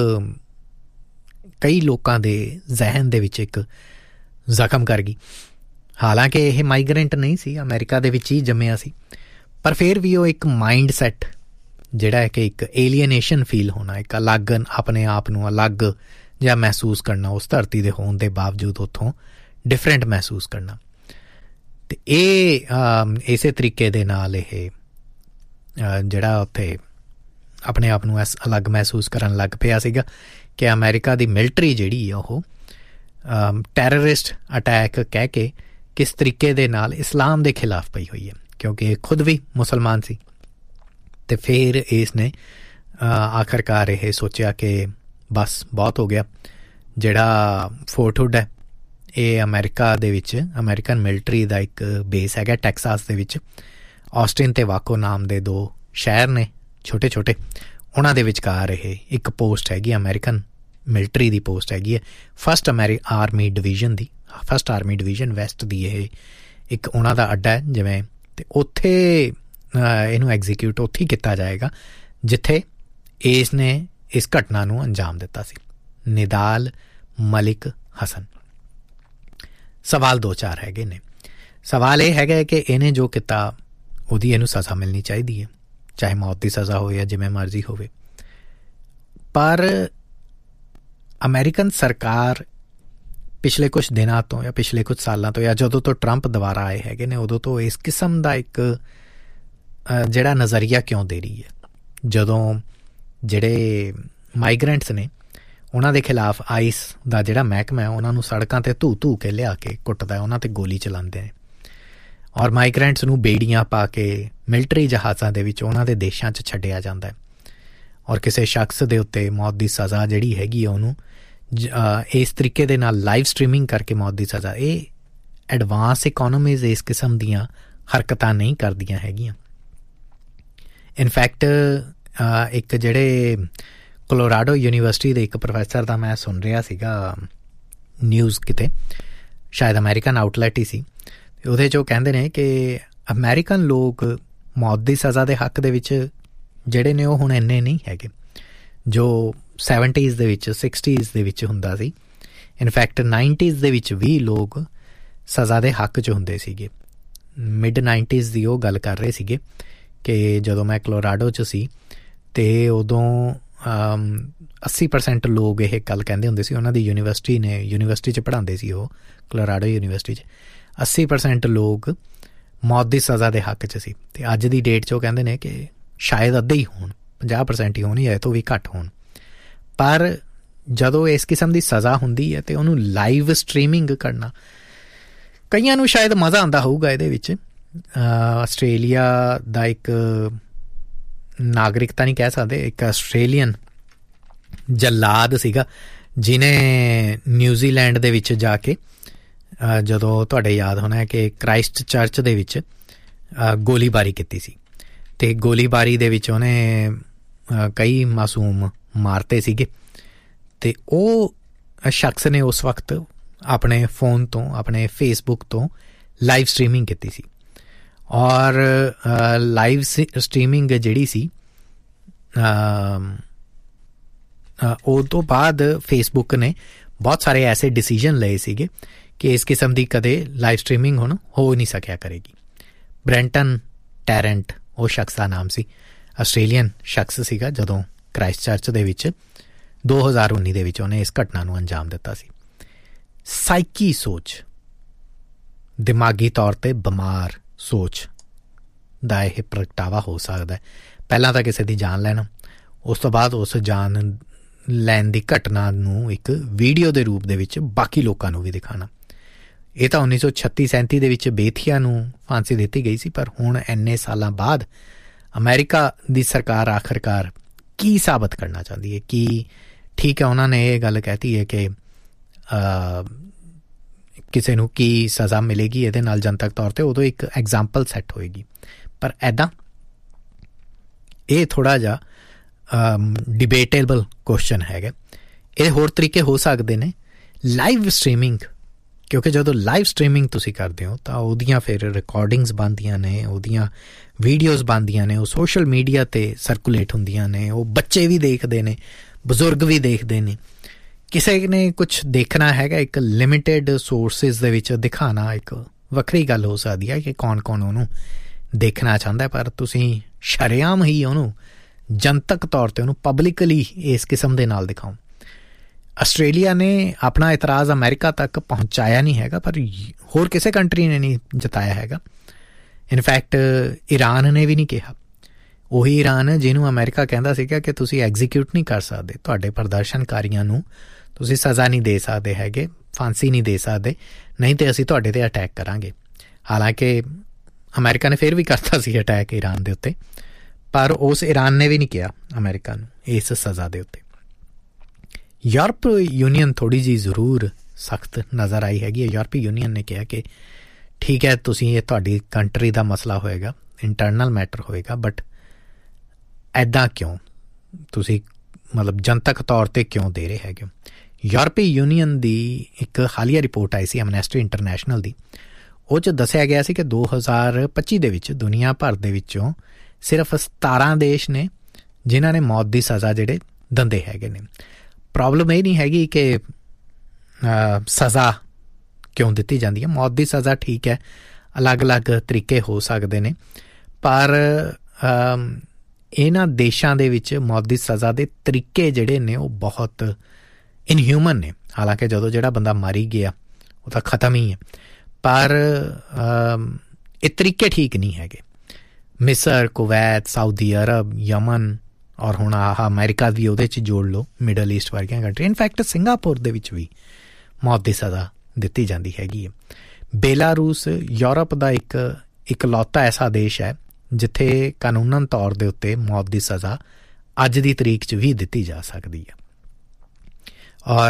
ਕਈ ਲੋਕਾਂ ਦੇ ਜ਼ਹਿਨ ਦੇ ਵਿੱਚ ਇੱਕ ਜ਼ਖਮ ਕਰ ਗਈ। ਹਾਲਾਂਕਿ ਇਹ ਮਾਈਗਰੈਂਟ ਨਹੀਂ ਸੀ, ਅਮਰੀਕਾ ਦੇ ਵਿੱਚ ਹੀ ਜੰਮਿਆ ਸੀ, ਪਰ ਫਿਰ ਵੀ ਉਹ ਇੱਕ ਮਾਈਂਡ ਸੈੱਟ ਜਿਹੜਾ ਹੈ ਕਿ ਇੱਕ ਏਲੀਅਨੇਸ਼ਨ ਫੀਲ ਹੋਣਾ, ਇੱਕ ਅਲੱਗ ਆਪਣੇ ਆਪ ਨੂੰ ਅਲੱਗ ਜਿਹਾ ਮਹਿਸੂਸ ਕਰਨਾ, ਉਸ ਧਰਤੀ ਦੇ ਹੋਣ ਦੇ ਬਾਵਜੂਦ ਉੱਥੋਂ ਡਿਫਰੈਂਟ ਮਹਿਸੂਸ ਕਰਨਾ। ਅਤੇ ਇਹ ਇਸੇ ਤਰੀਕੇ ਦੇ ਨਾਲ ਇਹ ਜਿਹੜਾ ਉੱਥੇ ਆਪਣੇ ਆਪ ਨੂੰ ਐਸ ਅਲੱਗ ਮਹਿਸੂਸ ਕਰਨ ਲੱਗ ਪਿਆ ਸੀਗਾ ਕਿ ਅਮਰੀਕਾ ਦੀ ਮਿਲਟਰੀ ਜਿਹੜੀ ਆ ਉਹ ਟੈਰਰਿਸਟ ਅਟੈਕ ਕਹਿ ਕੇ ਕਿਸ ਤਰੀਕੇ ਦੇ ਨਾਲ ਇਸਲਾਮ ਦੇ ਖਿਲਾਫ ਪਈ ਹੋਈ ਹੈ, ਕਿਉਂਕਿ ਇਹ ਖੁਦ ਵੀ ਮੁਸਲਮਾਨ ਸੀ। ਅਤੇ ਫਿਰ ਇਸ ਨੇ ਆਖਰਕਾਰ ਇਹ ਸੋਚਿਆ ਕਿ ਬਸ ਬਹੁਤ ਹੋ ਗਿਆ, ਜਿਹੜਾ ਫੋਰਟ ਹੁੱਡ ਹੈ ਇਹ ਅਮਰੀਕਾ ਦੇ ਵਿੱਚ ਅਮਰੀਕਨ ਮਿਲਟਰੀ ਦਾ ਇੱਕ ਬੇਸ ਹੈਗਾ ਟੈਕਸਾਸ ਦੇ ਵਿੱਚ। ਆਸਟਿਨ ਅਤੇ ਵਾਕੋ ਨਾਮ ਦੇ ਦੋ ਸ਼ਹਿਰ ਨੇ ਛੋਟੇ ਛੋਟੇ, ਉਹਨਾਂ ਦੇ ਵਿਚਕਾਰ ਇਹ ਇੱਕ ਪੋਸਟ ਹੈਗੀ, ਅਮਰੀਕਨ ਮਿਲਟਰੀ ਦੀ ਪੋਸਟ ਹੈਗੀ ਹੈ, ਫਸਟ ਅਮੈਰੀ ਆਰਮੀ ਡਿਵੀਜ਼ਨ ਦੀ, ਫਸਟ ਆਰਮੀ ਡਿਵੀਜ਼ਨ ਵੈਸਟ ਦੀ ਇਹ ਇੱਕ ਉਹਨਾਂ ਦਾ ਅੱਡਾ ਹੈ ਜਿਵੇਂ। ਅਤੇ ਉੱਥੇ ਇਹਨੂੰ ਐਗਜ਼ੀਕਿਊਟ ਉੱਥੇ ਹੀ ਕੀਤਾ ਜਾਏਗਾ ਜਿੱਥੇ ਇਸ ਨੇ ਇਸ ਘਟਨਾ ਨੂੰ ਅੰਜਾਮ ਦਿੱਤਾ ਸੀ, ਨਿਦਾਲ ਮਲਿਕ ਹਸਨ। ਸਵਾਲ ਦੋ ਚਾਰ ਹੈਗੇ ਨੇ। ਸਵਾਲ ਇਹ ਹੈਗਾ ਕਿ ਇਹਨੇ ਜੋ ਕੀਤਾ ਉਹਦੀ ਇਹਨੂੰ ਸਜ਼ਾ ਮਿਲਣੀ ਚਾਹੀਦੀ ਹੈ, ਚਾਹੇ ਮੌਤ ਦੀ ਸਜ਼ਾ ਹੋਵੇ ਜਾਂ ਜਿਵੇਂ ਮਰਜ਼ੀ ਹੋਵੇ। ਪਰ ਅਮਰੀਕਨ ਸਰਕਾਰ ਪਿਛਲੇ ਕੁਛ ਦਿਨਾਂ ਤੋਂ ਜਾਂ ਪਿਛਲੇ ਕੁਛ ਸਾਲਾਂ ਤੋਂ ਜਾਂ ਜਦੋਂ ਤੋਂ ਟਰੰਪ ਦੁਬਾਰਾ ਆਏ ਹੈਗੇ ਨੇ ਉਦੋਂ ਤੋਂ ਇਸ ਕਿਸਮ ਦਾ ਇੱਕ ਜਿਹੜਾ ਨਜ਼ਰੀਆ ਕਿਉਂ ਦੇ ਰਹੀ ਹੈ, ਜਦੋਂ ਜਿਹੜੇ ਮਾਈਗਰੈਂਟਸ ਨੇ ਉਹਨਾਂ ਦੇ ਖਿਲਾਫ ਆਈਸ ਦਾ ਜਿਹੜਾ ਮਹਿਕਮਾ ਹੈ ਉਹਨਾਂ ਨੂੰ ਸੜਕਾਂ 'ਤੇ ਧੂ ਧੂ ਕੇ ਲਿਆ ਕੇ ਕੁੱਟਦਾ, ਉਹਨਾਂ 'ਤੇ ਗੋਲੀ ਚਲਾਉਂਦੇ ਨੇ, ਔਰ ਮਾਈਗਰੈਂਟਸ ਨੂੰ ਬੇੜੀਆਂ ਪਾ ਕੇ ਮਿਲਟਰੀ ਜਹਾਜ਼ਾਂ ਦੇ ਵਿੱਚ ਉਹਨਾਂ ਦੇ ਦੇਸ਼ਾਂ 'ਚ ਛੱਡਿਆ ਜਾਂਦਾ ਹੈ, ਔਰ ਕਿਸੇ ਸ਼ਖਸ ਦੇ ਉੱਤੇ ਮੌਤ ਦੀ ਸਜ਼ਾ ਜਿਹੜੀ ਹੈਗੀ ਆ ਉਹਨੂੰ ਇਸ ਤਰੀਕੇ ਦੇ ਨਾਲ ਲਾਈਵ ਸਟਰੀਮਿੰਗ ਕਰਕੇ ਮੌਤ ਦੀ ਸਜ਼ਾ। ਇਹ ਐਡਵਾਂਸ ਇਕੋਨਮੀਜ਼ ਇਸ ਕਿਸਮ ਦੀਆਂ ਹਰਕਤਾਂ ਨਹੀਂ ਕਰਦੀਆਂ ਹੈਗੀਆਂ। ਇਨਫੈਕਟ ਇੱਕ ਜਿਹੜੇ ਕੋਲੋਰਾਡੋ ਯੂਨੀਵਰਸਿਟੀ ਦੇ ਇੱਕ ਪ੍ਰੋਫੈਸਰ ਦਾ ਮੈਂ ਸੁਣ ਰਿਹਾ ਸੀਗਾ ਨਿਊਜ਼ ਕਿਤੇ, ਸ਼ਾਇਦ ਅਮੈਰੀਕਨ ਆਊਟਲੈਟ ਹੀ ਸੀ, ਉਹਦੇ 'ਚ ਉਹ ਕਹਿੰਦੇ ਨੇ ਕਿ ਅਮੈਰੀਕਨ ਲੋਕ ਮੌਤ ਦੀ ਸਜ਼ਾ ਦੇ ਹੱਕ ਦੇ ਵਿੱਚ ਜਿਹੜੇ ਨੇ ਉਹ ਹੁਣ ਇੰਨੇ ਨਹੀਂ ਹੈਗੇ ਜੋ ਸੈਵਨਟੀਜ਼ ਦੇ ਵਿੱਚ ਸਿਕਸਟੀਜ਼ ਦੇ ਵਿੱਚ ਹੁੰਦਾ ਸੀ। ਇਨਫੈਕਟ ਨਾਈਨਟੀਜ਼ ਦੇ ਵਿੱਚ ਵੀ ਲੋਕ ਸਜ਼ਾ ਦੇ ਹੱਕ 'ਚ ਹੁੰਦੇ ਸੀਗੇ। ਮਿਡ ਨਾਈਨਟੀਜ਼ ਦੀ ਉਹ ਗੱਲ ਕਰ ਰਹੇ ਸੀਗੇ ਕਿ ਜਦੋਂ ਮੈਂ ਕੋਲੋਰਾਡੋ 'ਚ ਸੀ ਅਤੇ ਉਦੋਂ ਅੱਸੀ ਪਰਸੈਂਟ ਲੋਕ ਇਹ ਗੱਲ ਕਹਿੰਦੇ ਹੁੰਦੇ ਸੀ, ਉਹਨਾਂ ਦੀ ਯੂਨੀਵਰਸਿਟੀ ਨੇ ਯੂਨੀਵਰਸਿਟੀ 'ਚ ਪੜ੍ਹਾਉਂਦੇ ਸੀ ਉਹ ਕੋਲੋਰਾਡੋ ਯੂਨੀਵਰਸਿਟੀ 'ਚ, ਅੱਸੀ ਪਰਸੈਂਟ ਲੋਕ ਮੌਤ ਦੀ ਸਜ਼ਾ ਦੇ ਹੱਕ 'ਚ ਸੀ। ਅਤੇ ਅੱਜ ਦੀ ਡੇਟ 'ਚ ਉਹ ਕਹਿੰਦੇ ਨੇ ਕਿ ਸ਼ਾਇਦ ਅੱਧੇ ਹੀ ਹੋਣ, ਪੰਜਾਹ ਪਰਸੈਂਟ ਹੀ ਹੋਣ ਜਾਂ ਇਹ ਤੋਂ ਵੀ ਘੱਟ ਹੋਣ। ਪਰ ਜਦੋਂ ਇਸ ਕਿਸਮ ਦੀ ਸਜ਼ਾ ਹੁੰਦੀ ਹੈ ਅਤੇ ਉਹਨੂੰ ਲਾਈਵ ਸਟਰੀਮਿੰਗ ਕਰਨਾ, ਕਈਆਂ ਨੂੰ ਸ਼ਾਇਦ ਮਜ਼ਾ ਆਉਂਦਾ ਹੋਊਗਾ ਇਹਦੇ ਵਿੱਚ। ਆਸਟ੍ਰੇਲੀਆ ਦਾ ਇੱਕ ਨਾਗਰਿਕ ਤਾਂ ਨਹੀਂ ਕਹਿ ਸਕਦੇ, ਇੱਕ ਆਸਟ੍ਰੇਲੀਅਨ ਜੱਲਾਦ ਸੀਗਾ ਜਿਹਨੇ ਨਿਊਜ਼ੀਲੈਂਡ ਦੇ ਵਿੱਚ ਜਾ ਕੇ, ਜਦੋਂ ਤੁਹਾਡੇ ਯਾਦ ਹੋਣਾ ਕਿ ਕ੍ਰਾਈਸਟ ਚਰਚ ਦੇ ਵਿੱਚ ਗੋਲੀਬਾਰੀ ਕੀਤੀ ਸੀ, ਅਤੇ ਗੋਲੀਬਾਰੀ ਦੇ ਵਿੱਚ ਉਹਨੇ ਕਈ ਮਾਸੂਮ ਮਾਰਤੇ ਸੀਗੇ। ਅਤੇ ਉਹ ਸ਼ਖਸ ਨੇ ਉਸ ਵਕਤ ਆਪਣੇ ਫੋਨ ਤੋਂ, ਆਪਣੇ ਫੇਸਬੁੱਕ ਤੋਂ ਲਾਈਵ ਸਟਰੀਮਿੰਗ ਕੀਤੀ ਸੀ, ਔਰ ਲਾਈਵ ਸਟਰੀਮਿੰਗ ਜਿਹੜੀ ਸੀ ਉਹ ਤੋਂ ਬਾਅਦ ਫੇਸਬੁੱਕ ਨੇ ਬਹੁਤ ਸਾਰੇ ਐਸੇ ਡਿਸੀਜਨ ਲਏ ਸੀਗੇ ਕਿ ਇਸ ਕਿਸਮ ਦੀ ਕਦੇ ਲਾਈਵ ਸਟਰੀਮਿੰਗ ਹੁਣ ਹੋ ਨਹੀਂ ਸਕਿਆ ਕਰੇਗੀ। ਬ੍ਰੈਂਟਨ ਟੈਰੈਂਟ ਉਹ ਸ਼ਖਸ ਦਾ ਨਾਮ ਸੀ, ਆਸਟ੍ਰੇਲੀਅਨ ਸ਼ਖਸ ਸੀਗਾ। ਜਦੋਂ ਕ੍ਰਾਈਸਟ ਚਰਚ ਦੇ ਵਿੱਚ ਦੋ ਹਜ਼ਾਰ ਉੱਨੀ ਦੇ ਵਿੱਚ ਉਹਨੇ ਇਸ ਘਟਨਾ ਨੂੰ ਅੰਜਾਮ ਦਿੱਤਾ ਸੀ। ਸਾਈਕੀ ਸੋਚ, ਦਿਮਾਗੀ ਤੌਰ 'ਤੇ ਬਿਮਾਰ ਸੋਚ ਦਾ ਇਹ ਪ੍ਰਗਟਾਵਾ ਹੋ ਸਕਦਾ। ਪਹਿਲਾਂ ਤਾਂ ਕਿਸੇ ਦੀ ਜਾਨ ਲੈਣਾ, ਉਸ ਤੋਂ ਬਾਅਦ ਉਸ ਜਾਨ ਲੈਣ ਦੀ ਘਟਨਾ ਨੂੰ ਇੱਕ ਵੀਡੀਓ ਦੇ ਰੂਪ ਦੇ ਵਿੱਚ ਬਾਕੀ ਲੋਕਾਂ ਨੂੰ ਵੀ ਦਿਖਾਉਣਾ। ਇਹ ਤਾਂ ਉੱਨੀ ਸੌ ਛੱਤੀ ਸੈਂਤੀ ਦੇ ਵਿੱਚ ਬੇਥੀਆ ਨੂੰ ਫਾਂਸੀ ਦਿੱਤੀ ਗਈ ਸੀ, ਪਰ ਹੁਣ ਇੰਨੇ ਸਾਲਾਂ ਬਾਅਦ ਅਮਰੀਕਾ ਦੀ ਸਰਕਾਰ ਆਖਰਕਾਰ ਕੀ ਸਾਬਤ ਕਰਨਾ ਚਾਹੁੰਦੀ ਹੈ? ਕੀ ਠੀਕ ਹੈ, ਉਹਨਾਂ ਨੇ ਇਹ ਗੱਲ ਕਹਿਤੀ ਹੈ ਕਿ ਕਿਸੇ ਨੂੰ ਕੀ ਸਜ਼ਾ ਮਿਲੇਗੀ ਇਹਦੇ ਨਾਲ ਜਨਤਕ ਤੌਰ 'ਤੇ, ਉਦੋਂ ਇੱਕ ਐਗਜ਼ਾਮਪਲ ਸੈੱਟ ਹੋਏਗੀ। ਪਰ ਇੱਦਾਂ ਇਹ ਥੋੜ੍ਹਾ ਜਿਹਾ ਡਿਬੇਟੇਬਲ ਕੁਐਸਚਨ ਹੈਗਾ। ਇਹ ਹੋਰ ਤਰੀਕੇ ਹੋ ਸਕਦੇ ਨੇ ਲਾਈਵ ਸਟਰੀਮਿੰਗ, ਕਿਉਂਕਿ ਜਦੋਂ ਲਾਈਵ ਸਟਰੀਮਿੰਗ ਤੁਸੀਂ ਕਰਦੇ ਹੋ ਤਾਂ ਉਹਦੀਆਂ ਫਿਰ ਰਿਕਾਰਡਿੰਗਸ ਬਣਦੀਆਂ ਨੇ, ਉਹਦੀਆਂ ਵੀਡੀਓਜ਼ ਬਣਦੀਆਂ ਨੇ, ਉਹ ਸੋਸ਼ਲ ਮੀਡੀਆ 'ਤੇ ਸਰਕੂਲੇਟ ਹੁੰਦੀਆਂ ਨੇ, ਉਹ ਬੱਚੇ ਵੀ ਦੇਖਦੇ ਨੇ, ਬਜ਼ੁਰਗ ਵੀ ਦੇਖਦੇ ਨੇ। ਕਿਸੇ ਨੇ ਕੁਛ ਦੇਖਣਾ ਹੈਗਾ, ਇੱਕ ਲਿਮਿਟਿਡ ਸੋਰਸਿਸ ਦੇ ਵਿੱਚ ਦਿਖਾਉਣਾ ਇੱਕ ਵੱਖਰੀ ਗੱਲ ਹੋ ਸਕਦੀ ਹੈ ਕਿ ਕੌਣ ਕੌਣ ਉਹਨੂੰ ਦੇਖਣਾ ਚਾਹੁੰਦਾ, ਪਰ ਤੁਸੀਂ ਸ਼ਰੇਆਮ ਹੀ ਉਹਨੂੰ ਜਨਤਕ ਤੌਰ 'ਤੇ ਉਹਨੂੰ ਪਬਲਿਕਲੀ ਇਸ ਕਿਸਮ ਦੇ ਨਾਲ ਦਿਖਾਓ। ਆਸਟ੍ਰੇਲੀਆ ਨੇ ਆਪਣਾ ਇਤਰਾਜ਼ ਅਮਰੀਕਾ ਤੱਕ ਪਹੁੰਚਾਇਆ ਨਹੀਂ ਹੈਗਾ, ਪਰ ਹੋਰ ਕਿਸੇ ਕੰਟਰੀ ਨੇ ਨਹੀਂ ਜਤਾਇਆ ਹੈਗਾ। ਇਨਫੈਕਟ ਈਰਾਨ ਨੇ ਵੀ ਨਹੀਂ ਕਿਹਾ। ਉਹੀ ਈਰਾਨ ਜਿਹਨੂੰ ਅਮਰੀਕਾ ਕਹਿੰਦਾ ਸੀਗਾ ਕਿ ਤੁਸੀਂ ਐਗਜ਼ੀਕਿਊਟ ਨਹੀਂ ਕਰ ਸਕਦੇ, ਤੁਹਾਡੇ ਪ੍ਰਦਰਸ਼ਨਕਾਰੀਆਂ ਨੂੰ ਤੁਸੀਂ ਸਜ਼ਾ ਨਹੀਂ ਦੇ ਸਕਦੇ ਹੈਗੇ, ਫਾਂਸੀ ਨਹੀਂ ਦੇ ਸਕਦੇ, ਨਹੀਂ ਤਾਂ ਅਸੀਂ ਤੁਹਾਡੇ 'ਤੇ ਅਟੈਕ ਕਰਾਂਗੇ। ਹਾਲਾਂਕਿ ਅਮਰੀਕਾ ਨੇ ਫਿਰ ਵੀ ਕਰਤਾ ਸੀ ਅਟੈਕ ਈਰਾਨ ਦੇ ਉੱਤੇ, ਪਰ ਉਸ ਈਰਾਨ ਨੇ ਵੀ ਨਹੀਂ ਕਿਹਾ ਅਮਰੀਕਾ ਨੂੰ ਇਸ ਸਜ਼ਾ ਦੇ ਉੱਤੇ। ਯੂਰਪ ਯੂਨੀਅਨ ਥੋੜ੍ਹੀ ਜਿਹੀ ਜ਼ਰੂਰ ਸਖਤ ਨਜ਼ਰ ਆਈ ਹੈਗੀ ਹੈ। ਯੂਰਪੀ ਯੂਨੀਅਨ ਨੇ ਕਿਹਾ ਕਿ ਠੀਕ ਹੈ, ਤੁਸੀਂ ਇਹ ਤੁਹਾਡੀ ਕੰਟਰੀ ਦਾ ਮਸਲਾ ਹੋਏਗਾ, ਇੰਟਰਨਲ ਮੈਟਰ ਹੋਏਗਾ, ਬਟ ਇੱਦਾਂ ਕਿਉਂ ਤੁਸੀਂ ਮਤਲਬ ਜਨਤਕ ਤੌਰ 'ਤੇ ਕਿਉਂ ਦੇ ਰਹੇ ਹੈਗੇ ਹੋ? ਯੂਰਪੀ ਯੂਨੀਅਨ ਦੀ ਇੱਕ ਹਾਲੀਆ ਰਿਪੋਰਟ ਆਈ ਸੀ ਐਮਨੈਸਟੀ ਇੰਟਰਨੈਸ਼ਨਲ ਦੀ, ਉਹ 'ਚ ਦੱਸਿਆ ਗਿਆ ਸੀ ਕਿ ਦੋ ਹਜ਼ਾਰ ਪੱਚੀ ਦੇ ਵਿੱਚ ਦੁਨੀਆ ਭਰ ਦੇ ਵਿੱਚੋਂ ਸਿਰਫ ਸਤਾਰਾਂ ਦੇਸ਼ ਨੇ ਜਿਨ੍ਹਾਂ ਨੇ ਮੌਤ ਦੀ ਸਜ਼ਾ ਜਿਹੜੇ ਦਿੰਦੇ ਹੈਗੇ ਨੇ। ਪ੍ਰੋਬਲਮ ਇਹ ਨਹੀਂ ਹੈਗੀ ਕਿ ਸਜ਼ਾ ਕਿਉਂ ਦਿੱਤੀ ਜਾਂਦੀ ਹੈ। ਮੌਤ ਦੀ ਸਜ਼ਾ ਠੀਕ ਹੈ, ਅਲੱਗ-ਅਲੱਗ ਤਰੀਕੇ ਹੋ ਸਕਦੇ ਨੇ, ਪਰ ਇਹਨਾਂ ਦੇਸ਼ਾਂ ਦੇ ਵਿੱਚ ਮੌਤ ਦੀ ਸਜ਼ਾ ਦੇ ਤਰੀਕੇ ਜਿਹੜੇ ਨੇ ਉਹ ਬਹੁਤ ਇਨਹਿਊਮਨ ਨੇ। ਹਾਲਾਂਕਿ ਜਦੋਂ ਜਿਹੜਾ ਬੰਦਾ ਮਰ ਹੀ ਗਿਆ ਉਹ ਤਾਂ ਖਤਮ ਹੀ ਹੈ, ਪਰ ਇਹ ਤਰੀਕੇ ਠੀਕ ਨਹੀਂ ਹੈਗੇ। ਮਿਸਰ, ਕੁਵੈਤ, ਸਾਊਦੀ ਅਰਬ, ਯਮਨ ਔਰ ਹੁਣ ਆਹ ਅਮਰੀਕਾ ਵੀ ਉਹਦੇ 'ਚ ਜੋੜ ਲਓ, ਮਿਡਲ ਈਸਟ ਵਰਗੀਆਂ ਕੰਟਰੀ, ਇਨਫੈਕਟ ਸਿੰਗਾਪੁਰ ਦੇ ਵਿੱਚ ਵੀ ਮੌਤ ਦੀ ਸਜ਼ਾ ਦਿੱਤੀ ਜਾਂਦੀ ਹੈਗੀ ਹੈ। ਬੇਲਾਰੂਸ ਯੂਰਪ ਦਾ ਇੱਕ ਇਕਲੌਤਾ ਐਸਾ ਦੇਸ਼ ਹੈ ਜਿੱਥੇ ਕਾਨੂੰਨਨ ਤੌਰ ਦੇ ਉੱਤੇ ਮੌਤ ਦੀ ਸਜ਼ਾ ਅੱਜ ਦੀ ਤਰੀਕ 'ਚ ਵੀ ਦਿੱਤੀ ਜਾ ਸਕਦੀ ਹੈ। ਔਰ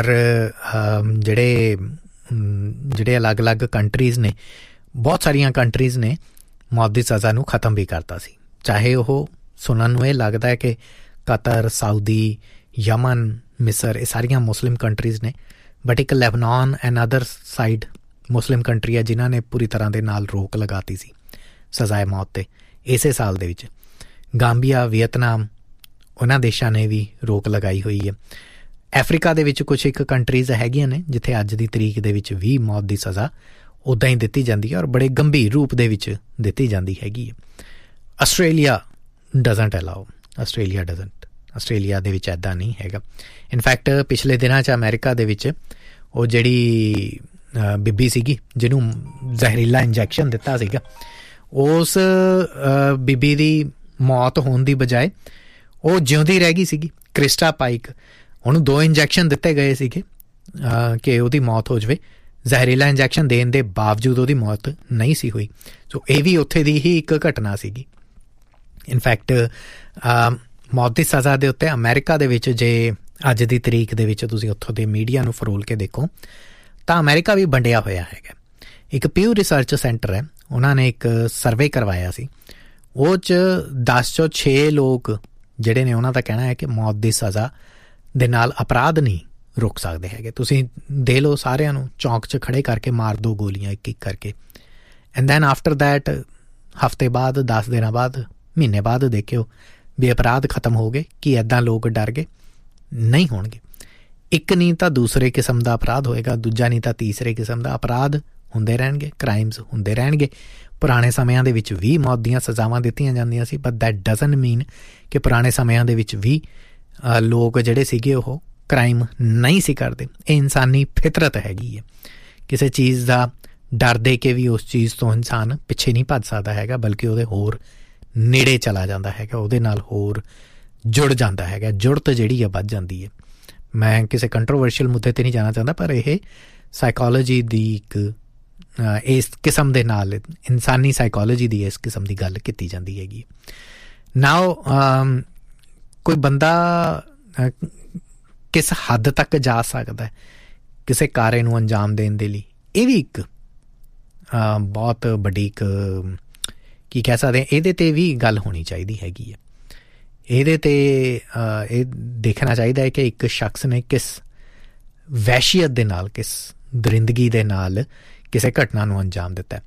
ਜਿਹੜੇ ਜਿਹੜੇ ਅਲੱਗ-ਅਲੱਗ ਕੰਟਰੀਜ਼ ਨੇ, ਬਹੁਤ ਸਾਰੀਆਂ ਕੰਟਰੀਜ਼ ਨੇ ਮੌਤ ਦੀ ਸਜ਼ਾ ਨੂੰ ਖ਼ਤਮ ਵੀ ਕਰਤਾ ਸੀ। ਚਾਹੇ ਉਹ ਸੁਣਨ ਨੂੰ ਇਹ ਲੱਗਦਾ ਹੈ ਕਿ ਕਤਰ, ਸਾਊਦੀ, ਯਮਨ, ਮਿਸਰ ਇਹ ਸਾਰੀਆਂ ਮੁਸਲਿਮ ਕੰਟਰੀਜ਼ ਨੇ, ਬਟ ਇੱਕ Lebanon and other side Muslim country ਹੈ ਜਿਨ੍ਹਾਂ ਨੇ ਪੂਰੀ ਤਰ੍ਹਾਂ ਦੇ ਨਾਲ ਰੋਕ ਲਗਾਤੀ ਸੀ ਸਜ਼ਾਏ ਮੌਤ 'ਤੇ ਇਸੇ ਸਾਲ ਦੇ ਵਿੱਚ। ਗਾਂਬੀਆ, ਵੀਅਤਨਾਮ, ਉਹਨਾਂ ਦੇਸ਼ਾਂ ਨੇ ਵੀ ਰੋਕ ਲਗਾਈ ਹੋਈ ਹੈ। ਅਫਰੀਕਾ ਦੇ ਵਿੱਚ ਕੁਛ ਇੱਕ ਕੰਟਰੀਜ਼ ਹੈਗੀਆਂ ਨੇ ਜਿੱਥੇ ਅੱਜ ਦੀ ਤਰੀਕ ਦੇ ਵਿੱਚ ਵੀ ਮੌਤ ਦੀ ਸਜ਼ਾ ਉੱਦਾਂ ਹੀ ਦਿੱਤੀ ਜਾਂਦੀ ਹੈ ਔਰ ਬੜੇ ਗੰਭੀਰ ਰੂਪ ਦੇ ਵਿੱਚ ਦਿੱਤੀ ਜਾਂਦੀ ਹੈਗੀ ਹੈ। Australia doesn't allow, Australia doesn't Australia ਦੇ ਵਿੱਚ ਇੱਦਾਂ ਨਹੀਂ ਹੈਗਾ। ਇਨਫੈਕਟ ਪਿਛਲੇ ਦਿਨਾਂ 'ਚ ਅਮਰੀਕਾ ਦੇ ਵਿੱਚ ਉਹ ਜਿਹੜੀ ਬੀਬੀ ਸੀਗੀ ਜਿਹਨੂੰ ਜ਼ਹਿਰੀਲਾ ਇੰਜੈਕਸ਼ਨ ਦਿੱਤਾ ਸੀਗਾ, ਉਸ ਬੀਬੀ ਦੀ ਮੌਤ ਹੋਣ ਦੀ ਬਜਾਏ ਉਹ ਜਿਉਂਦੀ ਰਹਿ ਗਈ ਸੀਗੀ। ਕ੍ਰਿਸਟਾ ਪਾਈਕ, ਉਹਨੂੰ ਦੋ ਇੰਜੈਕਸ਼ਨ ਦਿੱਤੇ ਗਏ ਸੀਗੇ ਕਿ ਉਹਦੀ ਮੌਤ ਹੋ ਜਾਵੇ, ਜ਼ਹਿਰੀਲਾ ਇੰਜੈਕਸ਼ਨ ਦੇਣ ਦੇ ਬਾਵਜੂਦ ਉਹਦੀ ਮੌਤ ਨਹੀਂ ਸੀ ਹੋਈ। ਸੋ ਇਹ ਵੀ ਉੱਥੇ ਦੀ ਹੀ ਇੱਕ ਘਟਨਾ ਸੀਗੀ। ਇਨਫੈਕਟ ਮੌਤ ਦੀ ਸਜ਼ਾ ਦੇ ਉੱਤੇ ਅਮਰੀਕਾ ਦੇ ਵਿੱਚ ਜੇ ਅੱਜ ਦੀ ਤਰੀਕ ਦੇ ਵਿੱਚ ਤੁਸੀਂ ਉੱਥੋਂ ਦੇ ਮੀਡੀਆ ਨੂੰ ਫਰੋਲ ਕੇ ਦੇਖੋ ਤਾਂ ਅਮਰੀਕਾ ਵੀ ਵੰਡਿਆ ਹੋਇਆ ਹੈਗਾ। ਇੱਕ ਪਿਊ ਰਿਸਰਚ ਸੈਂਟਰ ਹੈ, ਉਹਨਾਂ ਨੇ ਇੱਕ ਸਰਵੇ ਕਰਵਾਇਆ ਸੀ, ਉਹ 'ਚ ਦਸ ਚੋਂ ਛੇ ਲੋਕ ਜਿਹੜੇ ਨੇ ਉਹਨਾਂ ਦਾ ਕਹਿਣਾ ਹੈ ਕਿ ਮੌਤ ਦੀ ਸਜ਼ਾ ਦੇ ਨਾਲ ਅਪਰਾਧ ਨਹੀਂ ਰੁਕ ਸਕਦੇ ਹੈਗੇ। ਤੁਸੀਂ ਦੇ ਲਓ ਸਾਰਿਆਂ ਨੂੰ ਚੌਂਕ 'ਚ ਖੜੇ ਕਰਕੇ ਮਾਰ ਦਿਓ ਗੋਲੀਆਂ ਇੱਕ ਇੱਕ ਕਰਕੇ, ਐਂਡ ਦੈਨ ਆਫਟਰ ਦੈਟ ਹਫ਼ਤੇ ਬਾਅਦ, ਦਸ ਦਿਨਾਂ ਬਾਅਦ, ਮਹੀਨੇ ਬਾਅਦ ਦੇਖਿਓ ਵੀ ਅਪਰਾਧ ਖਤਮ ਹੋ ਗਏ। ਕਿ ਇੱਦਾਂ ਲੋਕ ਡਰ ਗਏ? ਨਹੀਂ ਹੋਣਗੇ। ਇੱਕ ਨਹੀਂ ਤਾਂ ਦੂਸਰੇ ਕਿਸਮ ਦਾ ਅਪਰਾਧ ਹੋਏਗਾ, ਦੂਜਾ ਨਹੀਂ ਤਾਂ ਤੀਸਰੇ ਕਿਸਮ ਦਾ ਅਪਰਾਧ ਹੁੰਦੇ ਰਹਿਣਗੇ, ਕ੍ਰਾਈਮਸ ਹੁੰਦੇ ਰਹਿਣਗੇ। ਪੁਰਾਣੇ ਸਮਿਆਂ ਦੇ ਵਿੱਚ ਵੀ ਮੌਤ ਦੀਆਂ ਸਜ਼ਾਵਾਂ ਦਿੱਤੀਆਂ ਜਾਂਦੀਆਂ ਸੀ, ਬਟ ਦੈਟ ਡਜ਼ਨਟ ਮੀਨ ਕਿ ਪੁਰਾਣੇ ਸਮਿਆਂ ਦੇ ਵਿੱਚ ਵੀ ਲੋਕ ਜਿਹੜੇ ਸੀਗੇ ਉਹ ਕ੍ਰਾਈਮ ਨਹੀਂ ਸੀ ਕਰਦੇ। ਇਹ ਇਨਸਾਨੀ ਫਿਤਰਤ ਹੈਗੀ ਹੈ। ਕਿਸੇ ਚੀਜ਼ ਦਾ ਡਰ ਦੇ ਕੇ ਵੀ ਉਸ ਚੀਜ਼ ਤੋਂ ਇਨਸਾਨ ਪਿੱਛੇ ਨਹੀਂ ਭੱਜ ਸਕਦਾ ਹੈਗਾ, ਬਲਕਿ ਉਹਦੇ ਹੋਰ ਨੇੜੇ ਚਲਾ ਜਾਂਦਾ ਹੈਗਾ, ਉਹਦੇ ਨਾਲ ਹੋਰ ਜੁੜ ਜਾਂਦਾ ਹੈਗਾ। ਜੁੜਤ ਜਿਹੜੀ ਆ ਵੱਧ ਜਾਂਦੀ ਹੈ। ਮੈਂ ਕਿਸੇ ਕੰਟਰੋਵਰਸ਼ੀਅਲ ਮੁੱਦੇ 'ਤੇ ਨਹੀਂ ਜਾਣਾ ਚਾਹੁੰਦਾ, ਪਰ ਇਹ ਸਾਈਕੋਲੋਜੀ ਦੀ ਇੱਕ ਇਸ ਕਿਸਮ ਦੇ ਨਾਲ, ਇਨਸਾਨੀ ਸਾਈਕੋਲੋਜੀ ਦੀ ਇਸ ਕਿਸਮ ਦੀ ਗੱਲ ਕੀਤੀ ਜਾਂਦੀ ਹੈਗੀ। ਨਾਓ ਕੋਈ ਬੰਦਾ ਕਿਸ ਹੱਦ ਤੱਕ ਜਾ ਸਕਦਾ ਕਿਸੇ ਕਾਰੇ ਨੂੰ ਅੰਜਾਮ ਦੇਣ ਦੇ ਲਈ, ਇਹ ਵੀ ਇੱਕ ਬਹੁਤ ਵੱਡੀ ਇੱਕ ਕੀ ਕਹਿ ਸਕਦੇ ਹਾਂ, ਇਹਦੇ 'ਤੇ ਵੀ ਗੱਲ ਹੋਣੀ ਚਾਹੀਦੀ ਹੈਗੀ ਹੈ। ਇਹਦੇ 'ਤੇ ਇਹ ਦੇਖਣਾ ਚਾਹੀਦਾ ਹੈ ਕਿ ਇੱਕ ਸ਼ਖਸ ਨੇ ਕਿਸ ਵਹਿਸ਼ੀਅਤ ਦੇ ਨਾਲ, ਕਿਸ ਦਰਿੰਦਗੀ ਦੇ ਨਾਲ ਕਿਸੇ ਘਟਨਾ ਨੂੰ ਅੰਜਾਮ ਦਿੱਤਾ।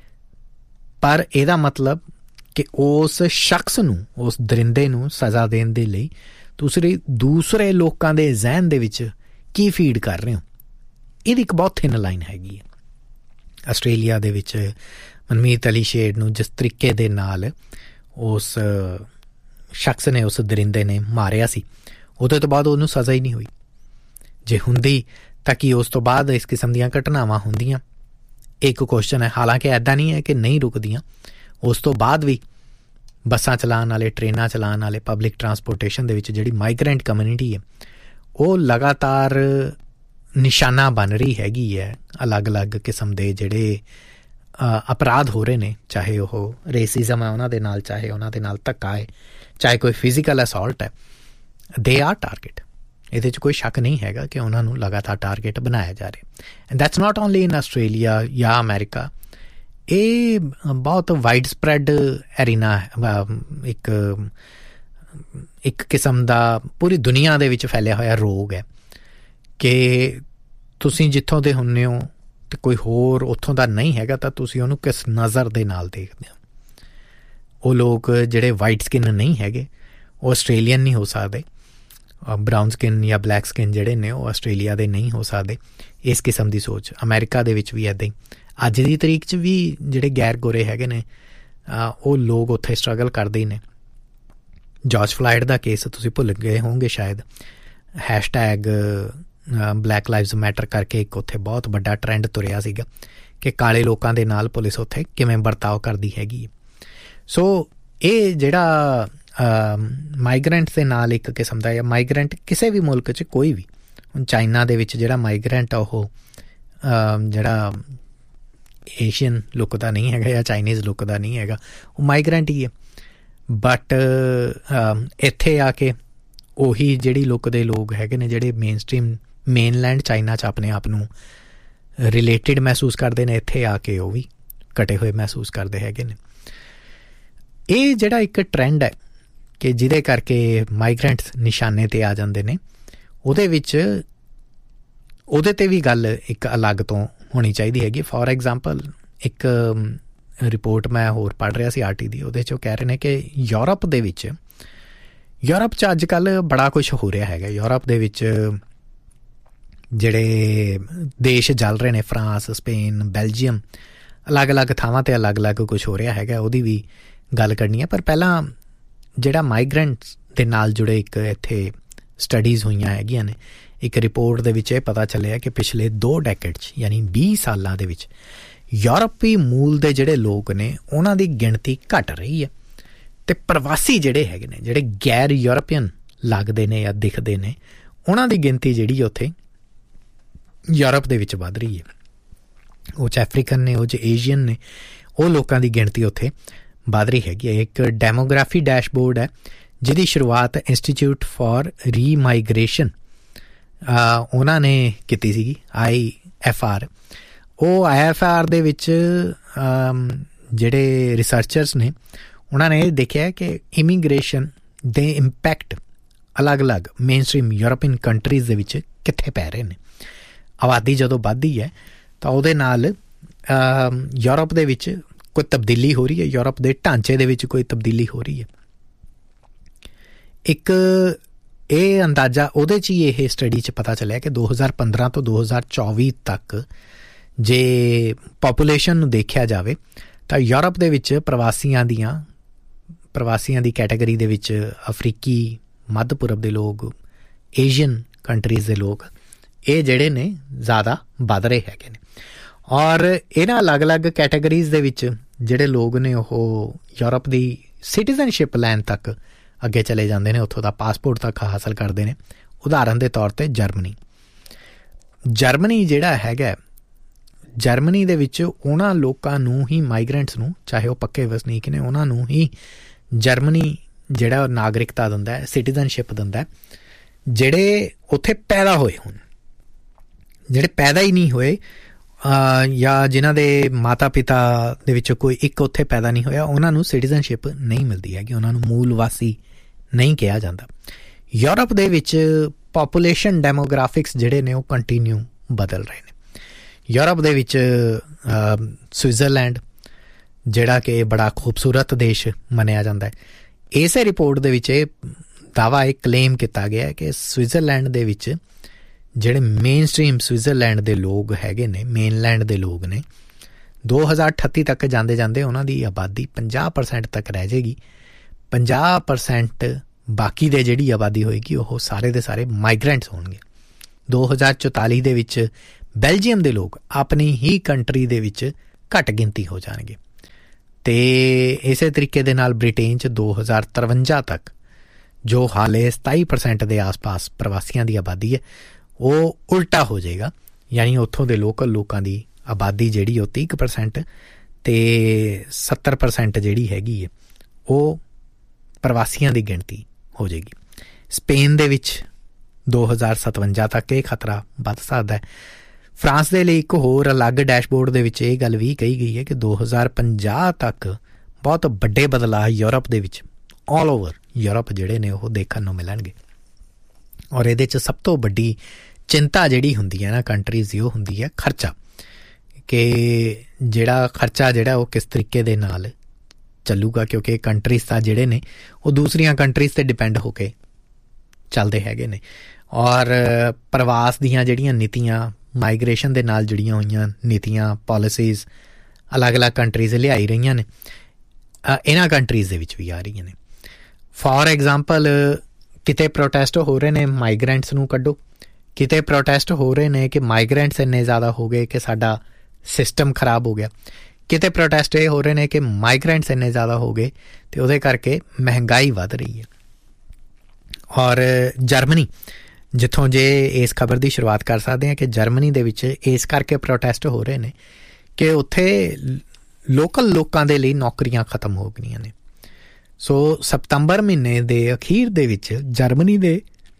ਪਰ ਇਹਦਾ ਮਤਲਬ ਕਿ ਉਸ ਸ਼ਖਸ ਨੂੰ, ਉਸ ਦਰਿੰਦੇ ਨੂੰ ਸਜ਼ਾ ਦੇਣ ਦੇ ਲਈ ਦੂਸਰੇ ਦੂਸਰੇ ਲੋਕਾਂ ਦੇ ਜ਼ਹਿਨ ਦੇ ਵਿੱਚ ਕੀ ਫੀਡ ਕਰ ਰਹੇ ਹੋ, ਇਹਦੀ ਇੱਕ ਬਹੁਤ ਥਿਨ ਲਾਈਨ ਹੈਗੀ ਹੈ। ਆਸਟ੍ਰੇਲੀਆ ਦੇ ਵਿੱਚ ਮਨਮੀਤ ਅਲੀ ਸ਼ੇਰ ਨੂੰ ਜਿਸ ਤਰੀਕੇ ਦੇ ਨਾਲ ਉਸ ਸ਼ਖਸ ਨੇ, ਉਸ ਦਰਿੰਦੇ ਨੇ ਮਾਰਿਆ ਸੀ, ਉਹਦੇ ਤੋਂ ਬਾਅਦ ਉਹਨੂੰ ਸਜ਼ਾ ਹੀ ਨਹੀਂ ਹੋਈ। ਜੇ ਹੁੰਦੀ ਤਾਂ ਕਿ ਉਸ ਤੋਂ ਬਾਅਦ ਇਸ ਕਿਸਮ ਦੀਆਂ ਘਟਨਾਵਾਂ ਹੁੰਦੀਆਂ, ਇੱਕ ਕੁਐਸਚਨ ਹੈ। ਹਾਲਾਂਕਿ ਇੱਦਾਂ ਨਹੀਂ ਹੈ ਕਿ ਨਹੀਂ ਰੁਕਦੀਆਂ, ਉਸ ਤੋਂ ਬਾਅਦ ਵੀ ਬੱਸਾਂ ਚਲਾਉਣ ਵਾਲੇ, ਟ੍ਰੇਨਾਂ ਚਲਾਉਣ ਵਾਲੇ, ਪਬਲਿਕ ਟਰਾਂਸਪੋਰਟੇਸ਼ਨ ਦੇ ਵਿੱਚ ਜਿਹੜੀ ਮਾਈਗਰੈਂਟ ਕਮਿਊਨਿਟੀ ਹੈ ਉਹ ਲਗਾਤਾਰ ਨਿਸ਼ਾਨਾ ਬਣ ਰਹੀ ਹੈਗੀ ਹੈ। ਅਲੱਗ-ਅਲੱਗ ਕਿਸਮ ਦੇ ਜਿਹੜੇ ਅਪਰਾਧ ਹੋ ਰਹੇ ਨੇ, ਚਾਹੇ ਉਹ ਰੇਸਿਜ਼ਮ ਹੈ ਉਹਨਾਂ ਦੇ ਨਾਲ, ਚਾਹੇ ਉਹਨਾਂ ਦੇ ਨਾਲ ਧੱਕਾ ਹੈ, ਚਾਹੇ ਕੋਈ ਫਿਜ਼ੀਕਲ ਅਸੌਲਟ ਹੈ, ਦੇ ਆਰ ਟਾਰਗੇਟ। ਇਹਦੇ 'ਚ ਕੋਈ ਸ਼ੱਕ ਨਹੀਂ ਹੈਗਾ ਕਿ ਉਹਨਾਂ ਨੂੰ ਲਗਾਤਾਰ ਟਾਰਗੇਟ ਬਣਾਇਆ ਜਾ ਰਿਹਾ। And that's not only in Australia ਜਾਂ ਅਮਰੀਕਾ, ਇਹ ਬਹੁਤ ਵਾਈਡ ਸਪਰੈਡ ਐਰੀਨਾ, ਇੱਕ ਇੱਕ ਕਿਸਮ ਦਾ ਪੂਰੀ ਦੁਨੀਆ ਦੇ ਵਿੱਚ ਫੈਲਿਆ ਹੋਇਆ ਰੋਗ ਹੈ ਕਿ ਤੁਸੀਂ ਜਿੱਥੋਂ ਦੇ ਹੁੰਦੇ ਹੋ ਅਤੇ ਕੋਈ ਹੋਰ ਉੱਥੋਂ ਦਾ ਨਹੀਂ ਹੈਗਾ ਤਾਂ ਤੁਸੀਂ ਉਹਨੂੰ ਕਿਸ ਨਜ਼ਰ ਦੇ ਨਾਲ ਦੇਖਦੇ ਹੋ। ਉਹ ਲੋਕ ਜਿਹੜੇ ਵਾਈਟ ਸਕਿਨ ਨਹੀਂ ਹੈਗੇ ਉਹ ਆਸਟ੍ਰੇਲੀਅਨ ਨਹੀਂ ਹੋ ਸਕਦੇ, ਬਰਾਊਨ ਸਕਿਨ ਜਾਂ ਬਲੈਕ ਸਕਿਨ ਜਿਹੜੇ ਨੇ ਉਹ ਆਸਟ੍ਰੇਲੀਆ ਦੇ ਨਹੀਂ ਹੋ ਸਕਦੇ। ਇਸ ਕਿਸਮ ਦੀ ਸੋਚ ਅਮਰੀਕਾ ਦੇ ਵਿੱਚ ਵੀ ਇੱਦਾਂ ਹੀ। ਅੱਜ ਦੀ ਤਰੀਕ 'ਚ ਵੀ ਜਿਹੜੇ ਗੈਰ ਗੋਰੇ ਹੈਗੇ ਨੇ ਉਹ ਲੋਕ ਉੱਥੇ ਸਟਰਗਲ ਕਰਦੇ ਹੀ ਨੇ। ਜਾਰਜ ਫਲਾਇਡ ਦਾ ਕੇਸ ਤੁਸੀਂ ਭੁੱਲ ਗਏ ਹੋਵੋਗੇ ਸ਼ਾਇਦ, ਹੈਸ਼ਟੈਗ ਬਲੈਕ ਲਾਈਵਜ਼ ਮੈਟਰ ਕਰਕੇ ਇੱਕ ਉੱਥੇ ਬਹੁਤ ਵੱਡਾ ਟਰੈਂਡ ਤੁਰਿਆ ਸੀਗਾ ਕਿ ਕਾਲੇ ਲੋਕਾਂ ਦੇ ਨਾਲ ਪੁਲਿਸ ਉੱਥੇ ਕਿਵੇਂ ਵਰਤਾਓ ਕਰਦੀ ਹੈਗੀ। ਸੋ ਇਹ ਜਿਹੜਾ ਮਾਈਗਰੈਂਟਸ ਦੇ ਨਾਲ ਇੱਕ ਕਿਸਮ ਦਾ, ਜਾਂ ਮਾਈਗਰੈਂਟ ਕਿਸੇ ਵੀ ਮੁਲਕ 'ਚ ਕੋਈ ਵੀ, ਹੁਣ ਚਾਈਨਾ ਦੇ ਵਿੱਚ ਜਿਹੜਾ ਮਾਈਗਰੈਂਟ ਆ ਉਹ ਜਿਹੜਾ ਏਸ਼ੀਅਨ ਲੁੱਕ ਦਾ ਨਹੀਂ ਹੈਗਾ ਜਾਂ ਚਾਈਨੀਜ਼ ਲੁੱਕ ਦਾ ਨਹੀਂ ਹੈਗਾ, ਉਹ ਮਾਈਗਰੈਂਟ ਹੀ ਹੈ। ਬਟ ਇੱਥੇ ਆ ਕੇ ਉਹੀ ਜਿਹੜੀ ਲੁੱਕ ਦੇ ਲੋਕ ਹੈਗੇ ਨੇ, ਜਿਹੜੇ ਮੇਨ ਸਟਰੀਮ ਮੇਨਲੈਂਡ ਚਾਈਨਾ 'ਚ ਆਪਣੇ ਆਪ ਨੂੰ ਰਿਲੇਟਿਡ ਮਹਿਸੂਸ ਕਰਦੇ ਨੇ, ਇੱਥੇ ਆ ਕੇ ਉਹ ਵੀ ਘਟੇ ਹੋਏ ਮਹਿਸੂਸ ਕਰਦੇ ਹੈਗੇ ਨੇ। ਇਹ ਜਿਹੜਾ ਇੱਕ ਟਰੈਂਡ ਹੈ ਕਿ ਜਿਹਦੇ ਕਰਕੇ ਮਾਈਗਰੈਂਟਸ ਨਿਸ਼ਾਨੇ 'ਤੇ ਆ ਜਾਂਦੇ ਨੇ, ਉਹਦੇ ਵਿੱਚ ਉਹਦੇ 'ਤੇ ਵੀ ਗੱਲ ਇੱਕ ਅਲੱਗ ਤੋਂ ਹੋਣੀ ਚਾਹੀਦੀ ਹੈਗੀ। ਫੋਰ ਐਗਜ਼ਾਮਪਲ ਇੱਕ ਰਿਪੋਰਟ ਮੈਂ ਹੋਰ ਪੜ੍ਹ ਰਿਹਾ ਸੀ ਆਰ ਟੀ ਦੀ, ਉਹਦੇ 'ਚ ਉਹ ਕਹਿ ਰਹੇ ਨੇ ਕਿ ਯੂਰਪ ਦੇ ਵਿੱਚ ਯੂਰਪ 'ਚ ਅੱਜ ਕੱਲ੍ਹ ਬੜਾ ਕੁਛ ਹੋ ਰਿਹਾ ਹੈਗਾ। ਯੂਰਪ ਦੇ ਵਿੱਚ ਜਿਹੜੇ ਦੇਸ਼ ਚੱਲ ਰਹੇ ਨੇ, ਫਰਾਂਸ, ਸਪੇਨ, ਬੈਲਜੀਅਮ, ਅਲੱਗ-ਅਲੱਗ ਥਾਵਾਂ 'ਤੇ ਅਲੱਗ-ਅਲੱਗ ਕੁਛ ਹੋ ਰਿਹਾ ਹੈਗਾ, ਉਹਦੀ ਵੀ ਗੱਲ ਕਰਨੀ ਹੈ। ਪਰ ਪਹਿਲਾਂ ਜਿਹੜਾ ਮਾਈਗਰੈਂਟਸ ਦੇ ਨਾਲ ਜੁੜੇ ਇੱਕ ਇੱਥੇ ਸਟੱਡੀਜ਼ ਹੋਈਆਂ ਹੈਗੀਆਂ ਨੇ, ਇੱਕ ਰਿਪੋਰਟ ਦੇ ਵਿੱਚ ਇਹ ਪਤਾ ਚੱਲਿਆ ਕਿ ਪਿਛਲੇ ਦੋ ਡੈਕੇਡ 'ਚ ਯਾਨੀ ਵੀਹ ਸਾਲਾਂ ਦੇ ਵਿੱਚ ਯੂਰਪੀ ਮੂਲ ਦੇ ਜਿਹੜੇ ਲੋਕ ਨੇ ਉਹਨਾਂ ਦੀ ਗਿਣਤੀ ਘਟ ਰਹੀ ਹੈ, ਅਤੇ ਪ੍ਰਵਾਸੀ ਜਿਹੜੇ ਹੈਗੇ ਨੇ, ਜਿਹੜੇ ਗੈਰ ਯੂਰਪੀਅਨ ਲੱਗਦੇ ਨੇ ਜਾਂ ਦਿਖਦੇ ਨੇ, ਉਹਨਾਂ ਦੀ ਗਿਣਤੀ ਜਿਹੜੀ ਉੱਥੇ ਯੂਰਪ ਦੇ ਵਿੱਚ ਵੱਧ ਰਹੀ ਹੈ। ਉਹ 'ਚ ਅਫਰੀਕਨ ਨੇ, ਉਹ 'ਚ ਏਸ਼ੀਅਨ ਨੇ, ਉਹ ਲੋਕਾਂ ਦੀ ਗਿਣਤੀ ਉੱਥੇ ਵੱਧ ਰਹੀ ਹੈਗੀ ਹੈ। ਇੱਕ ਡੈਮੋਗ੍ਰਾਫੀ ਡੈਸ਼ਬੋਰਡ ਹੈ ਜਿਹਦੀ ਸ਼ੁਰੂਆਤ ਇੰਸਟੀਚਿਊਟ ਫਾਰ ਰੀਮਾਈਗ੍ਰੇਸ਼ਨ ਉਹਨਾਂ ਨੇ ਕੀਤੀ ਸੀਗੀ, ਆਈ ਐਫ ਆਰ। ਉਹ ਆਈ ਐਫ ਆਰ ਦੇ ਵਿੱਚ ਜਿਹੜੇ ਰਿਸਰਚਰਸ ਨੇ ਉਹਨਾਂ ਨੇ ਇਹ ਦੇਖਿਆ ਕਿ ਇਮੀਗ੍ਰੇਸ਼ਨ ਦੇ ਇੰਪੈਕਟ ਅਲੱਗ-ਅਲੱਗ ਮੇਨ ਸਟਰੀਮ ਯੂਰਪੀਅਨ ਕੰਟਰੀਜ਼ ਦੇ ਵਿੱਚ ਕਿੱਥੇ ਪੈ ਰਹੇ ਨੇ। ਆਬਾਦੀ ਜਦੋਂ ਵੱਧਦੀ ਹੈ ਤਾਂ ਉਹਦੇ ਨਾਲ ਯੂਰਪ ਦੇ ਵਿੱਚ ਕੋਈ ਤਬਦੀਲੀ ਹੋ ਰਹੀ ਹੈ, ਯੂਰਪ ਦੇ ਢਾਂਚੇ ਦੇ ਵਿੱਚ ਕੋਈ ਤਬਦੀਲੀ ਹੋ ਰਹੀ ਹੈ। ਇੱਕ ਇਹ ਅੰਦਾਜ਼ਾ ਉਹਦੇ 'ਚ ਹੀ ਇਹ ਸਟੱਡੀ 'ਚ ਪਤਾ ਚੱਲਿਆ ਕਿ ਦੋ ਹਜ਼ਾਰ ਪੰਦਰਾਂ ਤੋਂ ਦੋ ਹਜ਼ਾਰ ਚੌਵੀ ਤੱਕ ਜੇ ਪਾਪੂਲੇਸ਼ਨ ਨੂੰ ਦੇਖਿਆ ਜਾਵੇ ਤਾਂ ਯੂਰਪ ਦੇ ਵਿੱਚ ਪ੍ਰਵਾਸੀਆਂ ਦੀਆਂ ਪ੍ਰਵਾਸੀਆਂ ਦੀ ਕੈਟਾਗਰੀ ਦੇ ਵਿੱਚ ਅਫਰੀਕੀ, ਮੱਧ ਪੂਰਬ ਦੇ ਲੋਕ, ਏਸ਼ੀਅਨ ਕੰਟਰੀਜ਼ ਦੇ ਲੋਕ, ਇਹ ਜਿਹੜੇ ਨੇ ਜ਼ਿਆਦਾ ਵੱਧ ਰਹੇ ਹੈਗੇ ਨੇ। ਔਰ ਇਹਨਾਂ ਅਲੱਗ-ਅਲੱਗ ਕੈਟਾਗਰੀਜ਼ ਦੇ ਵਿੱਚ ਜਿਹੜੇ ਲੋਕ ਨੇ ਉਹ ਯੂਰਪ ਦੀ ਸਿਟੀਜ਼ਨਸ਼ਿਪ ਲੈਣ ਤੱਕ ਅੱਗੇ ਚਲੇ ਜਾਂਦੇ ਨੇ, ਉੱਥੋਂ ਦਾ ਪਾਸਪੋਰਟ ਤੱਕ ਹਾਸਲ ਕਰਦੇ ਨੇ। ਉਦਾਹਰਨ ਦੇ ਤੌਰ 'ਤੇ ਜਰਮਨੀ ਜਰਮਨੀ ਜਿਹੜਾ ਹੈਗਾ, ਜਰਮਨੀ ਦੇ ਵਿੱਚ ਉਹਨਾਂ ਲੋਕਾਂ ਨੂੰ ਹੀ, ਮਾਈਗਰੈਂਟਸ ਨੂੰ, ਚਾਹੇ ਉਹ ਪੱਕੇ ਵਸਨੀਕ ਨੇ, ਉਹਨਾਂ ਨੂੰ ਹੀ ਜਰਮਨੀ ਜਿਹੜਾ ਨਾਗਰਿਕਤਾ ਦਿੰਦਾ, ਸਿਟੀਜ਼ਨਸ਼ਿਪ ਦਿੰਦਾ, ਜਿਹੜੇ ਉੱਥੇ ਪੈਦਾ ਹੋਏ ਹੋਣ। ਜਿਹੜੇ ਪੈਦਾ ਹੀ ਨਹੀਂ ਹੋਏ ਜਾਂ ਜਿਨ੍ਹਾਂ ਦੇ ਮਾਤਾ ਪਿਤਾ ਦੇ ਵਿੱਚੋਂ ਕੋਈ ਇੱਕ ਉੱਥੇ ਪੈਦਾ ਨਹੀਂ ਹੋਇਆ, ਉਹਨਾਂ ਨੂੰ ਸਿਟੀਜ਼ਨਸ਼ਿਪ ਨਹੀਂ ਮਿਲਦੀ ਹੈਗੀ, ਉਹਨਾਂ ਨੂੰ ਮੂਲ ਵਾਸੀ ਨਹੀਂ ਕਿਹਾ ਜਾਂਦਾ। ਯੂਰਪ ਦੇ ਵਿੱਚ ਪਾਪੂਲੇਸ਼ਨ ਡੈਮੋਗ੍ਰਾਫਿਕਸ ਜਿਹੜੇ ਨੇ ਉਹ ਕੰਟੀਨਿਊ ਬਦਲ ਰਹੇ ਨੇ। ਯੂਰਪ ਦੇ ਵਿੱਚ ਸਵਿਟਜ਼ਰਲੈਂਡ ਜਿਹੜਾ ਕਿ ਬੜਾ ਖੂਬਸੂਰਤ ਦੇਸ਼ ਮੰਨਿਆ ਜਾਂਦਾ ਹੈ, ਇਸੇ ਰਿਪੋਰਟ ਦੇ ਵਿੱਚ ਇਹ ਦਾਅਵਾ ਇਹ ਕਲੇਮ ਕੀਤਾ ਗਿਆ ਕਿ ਸਵਿਟਜ਼ਰਲੈਂਡ ਦੇ ਵਿੱਚ ਜਿਹੜੇ ਮੇਨ ਸਟਰੀਮ ਸਵਿਟਜ਼ਰਲੈਂਡ ਦੇ ਲੋਕ ਹੈਗੇ ਨੇ, ਮੇਨਲੈਂਡ ਦੇ ਲੋਕ ਨੇ, ਦੋ ਹਜ਼ਾਰ ਅਠੱਤੀ ਤੱਕ ਜਾਂਦੇ ਜਾਂਦੇ ਉਹਨਾਂ ਦੀ ਆਬਾਦੀ ਪੰਜਾਹ ਪਰਸੈਂਟ ਤੱਕ ਰਹਿ ਜਾਏਗੀ। ਪੰਜਾਹ ਪਰਸੈਂਟ ਬਾਕੀ ਦੇ ਜਿਹੜੀ ਆਬਾਦੀ ਹੋਏਗੀ ਉਹ ਸਾਰੇ ਦੇ ਸਾਰੇ ਮਾਈਗਰੈਂਟਸ ਹੋਣਗੇ। ਦੋ ਹਜ਼ਾਰ ਚੁਤਾਲੀ ਦੇ ਵਿੱਚ ਬੈਲਜੀਅਮ ਦੇ ਲੋਕ ਆਪਣੀ ਹੀ ਕੰਟਰੀ ਦੇ ਵਿੱਚ ਘੱਟ ਗਿਣਤੀ ਹੋ ਜਾਣਗੇ। ਅਤੇ ਇਸੇ ਤਰੀਕੇ ਦੇ ਨਾਲ ਬ੍ਰਿਟੇਨ 'ਚ ਦੋ ਹਜ਼ਾਰ ਤਰਵੰਜਾ ਤੱਕ ਜੋ ਹਾਲੇ ਸਤਾਈ ਪਰਸੈਂਟ ਦੇ ਆਸ ਪਾਸ ਪ੍ਰਵਾਸੀਆਂ ਦੀ ਆਬਾਦੀ ਹੈ, ਉਹ ਉਲਟਾ ਹੋ ਜਾਏਗਾ। ਯਾਨੀ ਉੱਥੋਂ ਦੇ ਲੋਕਲ ਲੋਕਾਂ ਦੀ ਆਬਾਦੀ ਜਿਹੜੀ ਉਹ ਤੀਹ ਕੁ ਪਰਸੈਂਟ ਅਤੇ ਸੱਤਰ ਪਰਸੈਂਟ ਜਿਹੜੀ ਹੈਗੀ ਹੈ ਉਹ ਪ੍ਰਵਾਸੀਆਂ ਦੀ ਗਿਣਤੀ ਹੋ ਜਾਏਗੀ। ਸਪੇਨ ਦੇ ਵਿੱਚ ਦੋ ਹਜ਼ਾਰ ਸਤਵੰਜਾ ਤੱਕ ਇਹ ਖਤਰਾ ਵੱਧ ਸਕਦਾ ਹੈ। ਫਰਾਂਸ ਦੇ ਲਈ ਇੱਕ ਹੋਰ ਅਲੱਗ ਡੈਸ਼ਬੋਰਡ ਦੇ ਵਿੱਚ ਇਹ ਗੱਲ ਵੀ ਕਹੀ ਗਈ ਹੈ ਕਿ ਦੋ ਹਜ਼ਾਰ ਪੰਜਾਹ ਤੱਕ ਬਹੁਤ ਵੱਡੇ ਬਦਲਾਅ ਯੂਰਪ ਦੇ ਵਿੱਚ, ਆਲ ਓਵਰ ਯੂਰਪ ਜਿਹੜੇ ਨੇ ਉਹ ਦੇਖਣ ਨੂੰ ਮਿਲਣਗੇ। ਔਰ ਇਹਦੇ 'ਚ ਸਭ ਤੋਂ ਵੱਡੀ ਚਿੰਤਾ ਜਿਹੜੀ ਹੁੰਦੀ ਹੈ ਨਾ ਕੰਟਰੀਜ਼ ਦੀ, ਉਹ ਹੁੰਦੀ ਹੈ ਖਰਚਾ, ਕਿ ਜਿਹੜਾ ਖਰਚਾ ਜਿਹੜਾ ਉਹ ਕਿਸ ਤਰੀਕੇ ਦੇ ਨਾਲ ਚੱਲੂਗਾ, ਕਿਉਂਕਿ ਕੰਟਰੀਜ਼ ਤਾਂ ਜਿਹੜੇ ਨੇ ਉਹ ਦੂਸਰੀਆਂ ਕੰਟਰੀਜ਼ 'ਤੇ ਡਿਪੈਂਡ ਹੋ ਕੇ ਚੱਲਦੇ ਹੈਗੇ ਨੇ। ਔਰ ਪ੍ਰਵਾਸ ਦੀਆਂ ਜਿਹੜੀਆਂ ਨੀਤੀਆਂ, ਮਾਈਗ੍ਰੇਸ਼ਨ ਦੇ ਨਾਲ ਜੁੜੀਆਂ ਹੋਈਆਂ ਨੀਤੀਆਂ, ਪਾਲਿਸੀਜ਼ ਅਲੱਗ-ਅਲੱਗ ਕੰਟਰੀਜ਼ ਲਿਆਈ ਰਹੀਆਂ ਨੇ, ਇਹਨਾਂ ਕੰਟਰੀਜ਼ ਦੇ ਵਿੱਚ ਵੀ ਆ ਰਹੀਆਂ ਨੇ। ਫੋਰ ਐਗਜ਼ਾਮਪਲ, ਕਿਤੇ ਪ੍ਰੋਟੈਸਟ ਹੋ ਰਹੇ ਨੇ ਮਾਈਗਰੈਂਟਸ ਨੂੰ ਕੱਢੋ, ਕਿਤੇ ਪ੍ਰੋਟੈਸਟ ਹੋ ਰਹੇ ਨੇ ਕਿ ਮਾਈਗਰੈਂਟਸ ਇੰਨੇ ਜ਼ਿਆਦਾ ਹੋ ਗਏ ਕਿ ਸਾਡਾ ਸਿਸਟਮ ਖਰਾਬ ਹੋ ਗਿਆ, ਕਿਤੇ ਪ੍ਰੋਟੈਸਟ ਇਹ ਹੋ ਰਹੇ ਨੇ ਕਿ ਮਾਈਗਰੈਂਟਸ ਇੰਨੇ ਜ਼ਿਆਦਾ ਹੋ ਗਏ ਅਤੇ ਉਹਦੇ ਕਰਕੇ ਮਹਿੰਗਾਈ ਵੱਧ ਰਹੀ ਹੈ। ਔਰ ਜਰਮਨੀ, ਜਿੱਥੋਂ ਜੇ ਇਸ ਖਬਰ ਦੀ ਸ਼ੁਰੂਆਤ ਕਰ ਸਕਦੇ ਹਾਂ ਕਿ ਜਰਮਨੀ ਦੇ ਵਿੱਚ ਇਸ ਕਰਕੇ ਪ੍ਰੋਟੈਸਟ ਹੋ ਰਹੇ ਨੇ ਕਿ ਉੱਥੇ ਲੋਕਲ ਲੋਕਾਂ ਦੇ ਲਈ ਨੌਕਰੀਆਂ ਖਤਮ ਹੋ ਗਈਆਂ ਨੇ। ਸੋ ਸਤੰਬਰ ਮਹੀਨੇ ਦੇ ਅਖੀਰ ਦੇ ਵਿੱਚ ਜਰਮਨੀ ਦੇ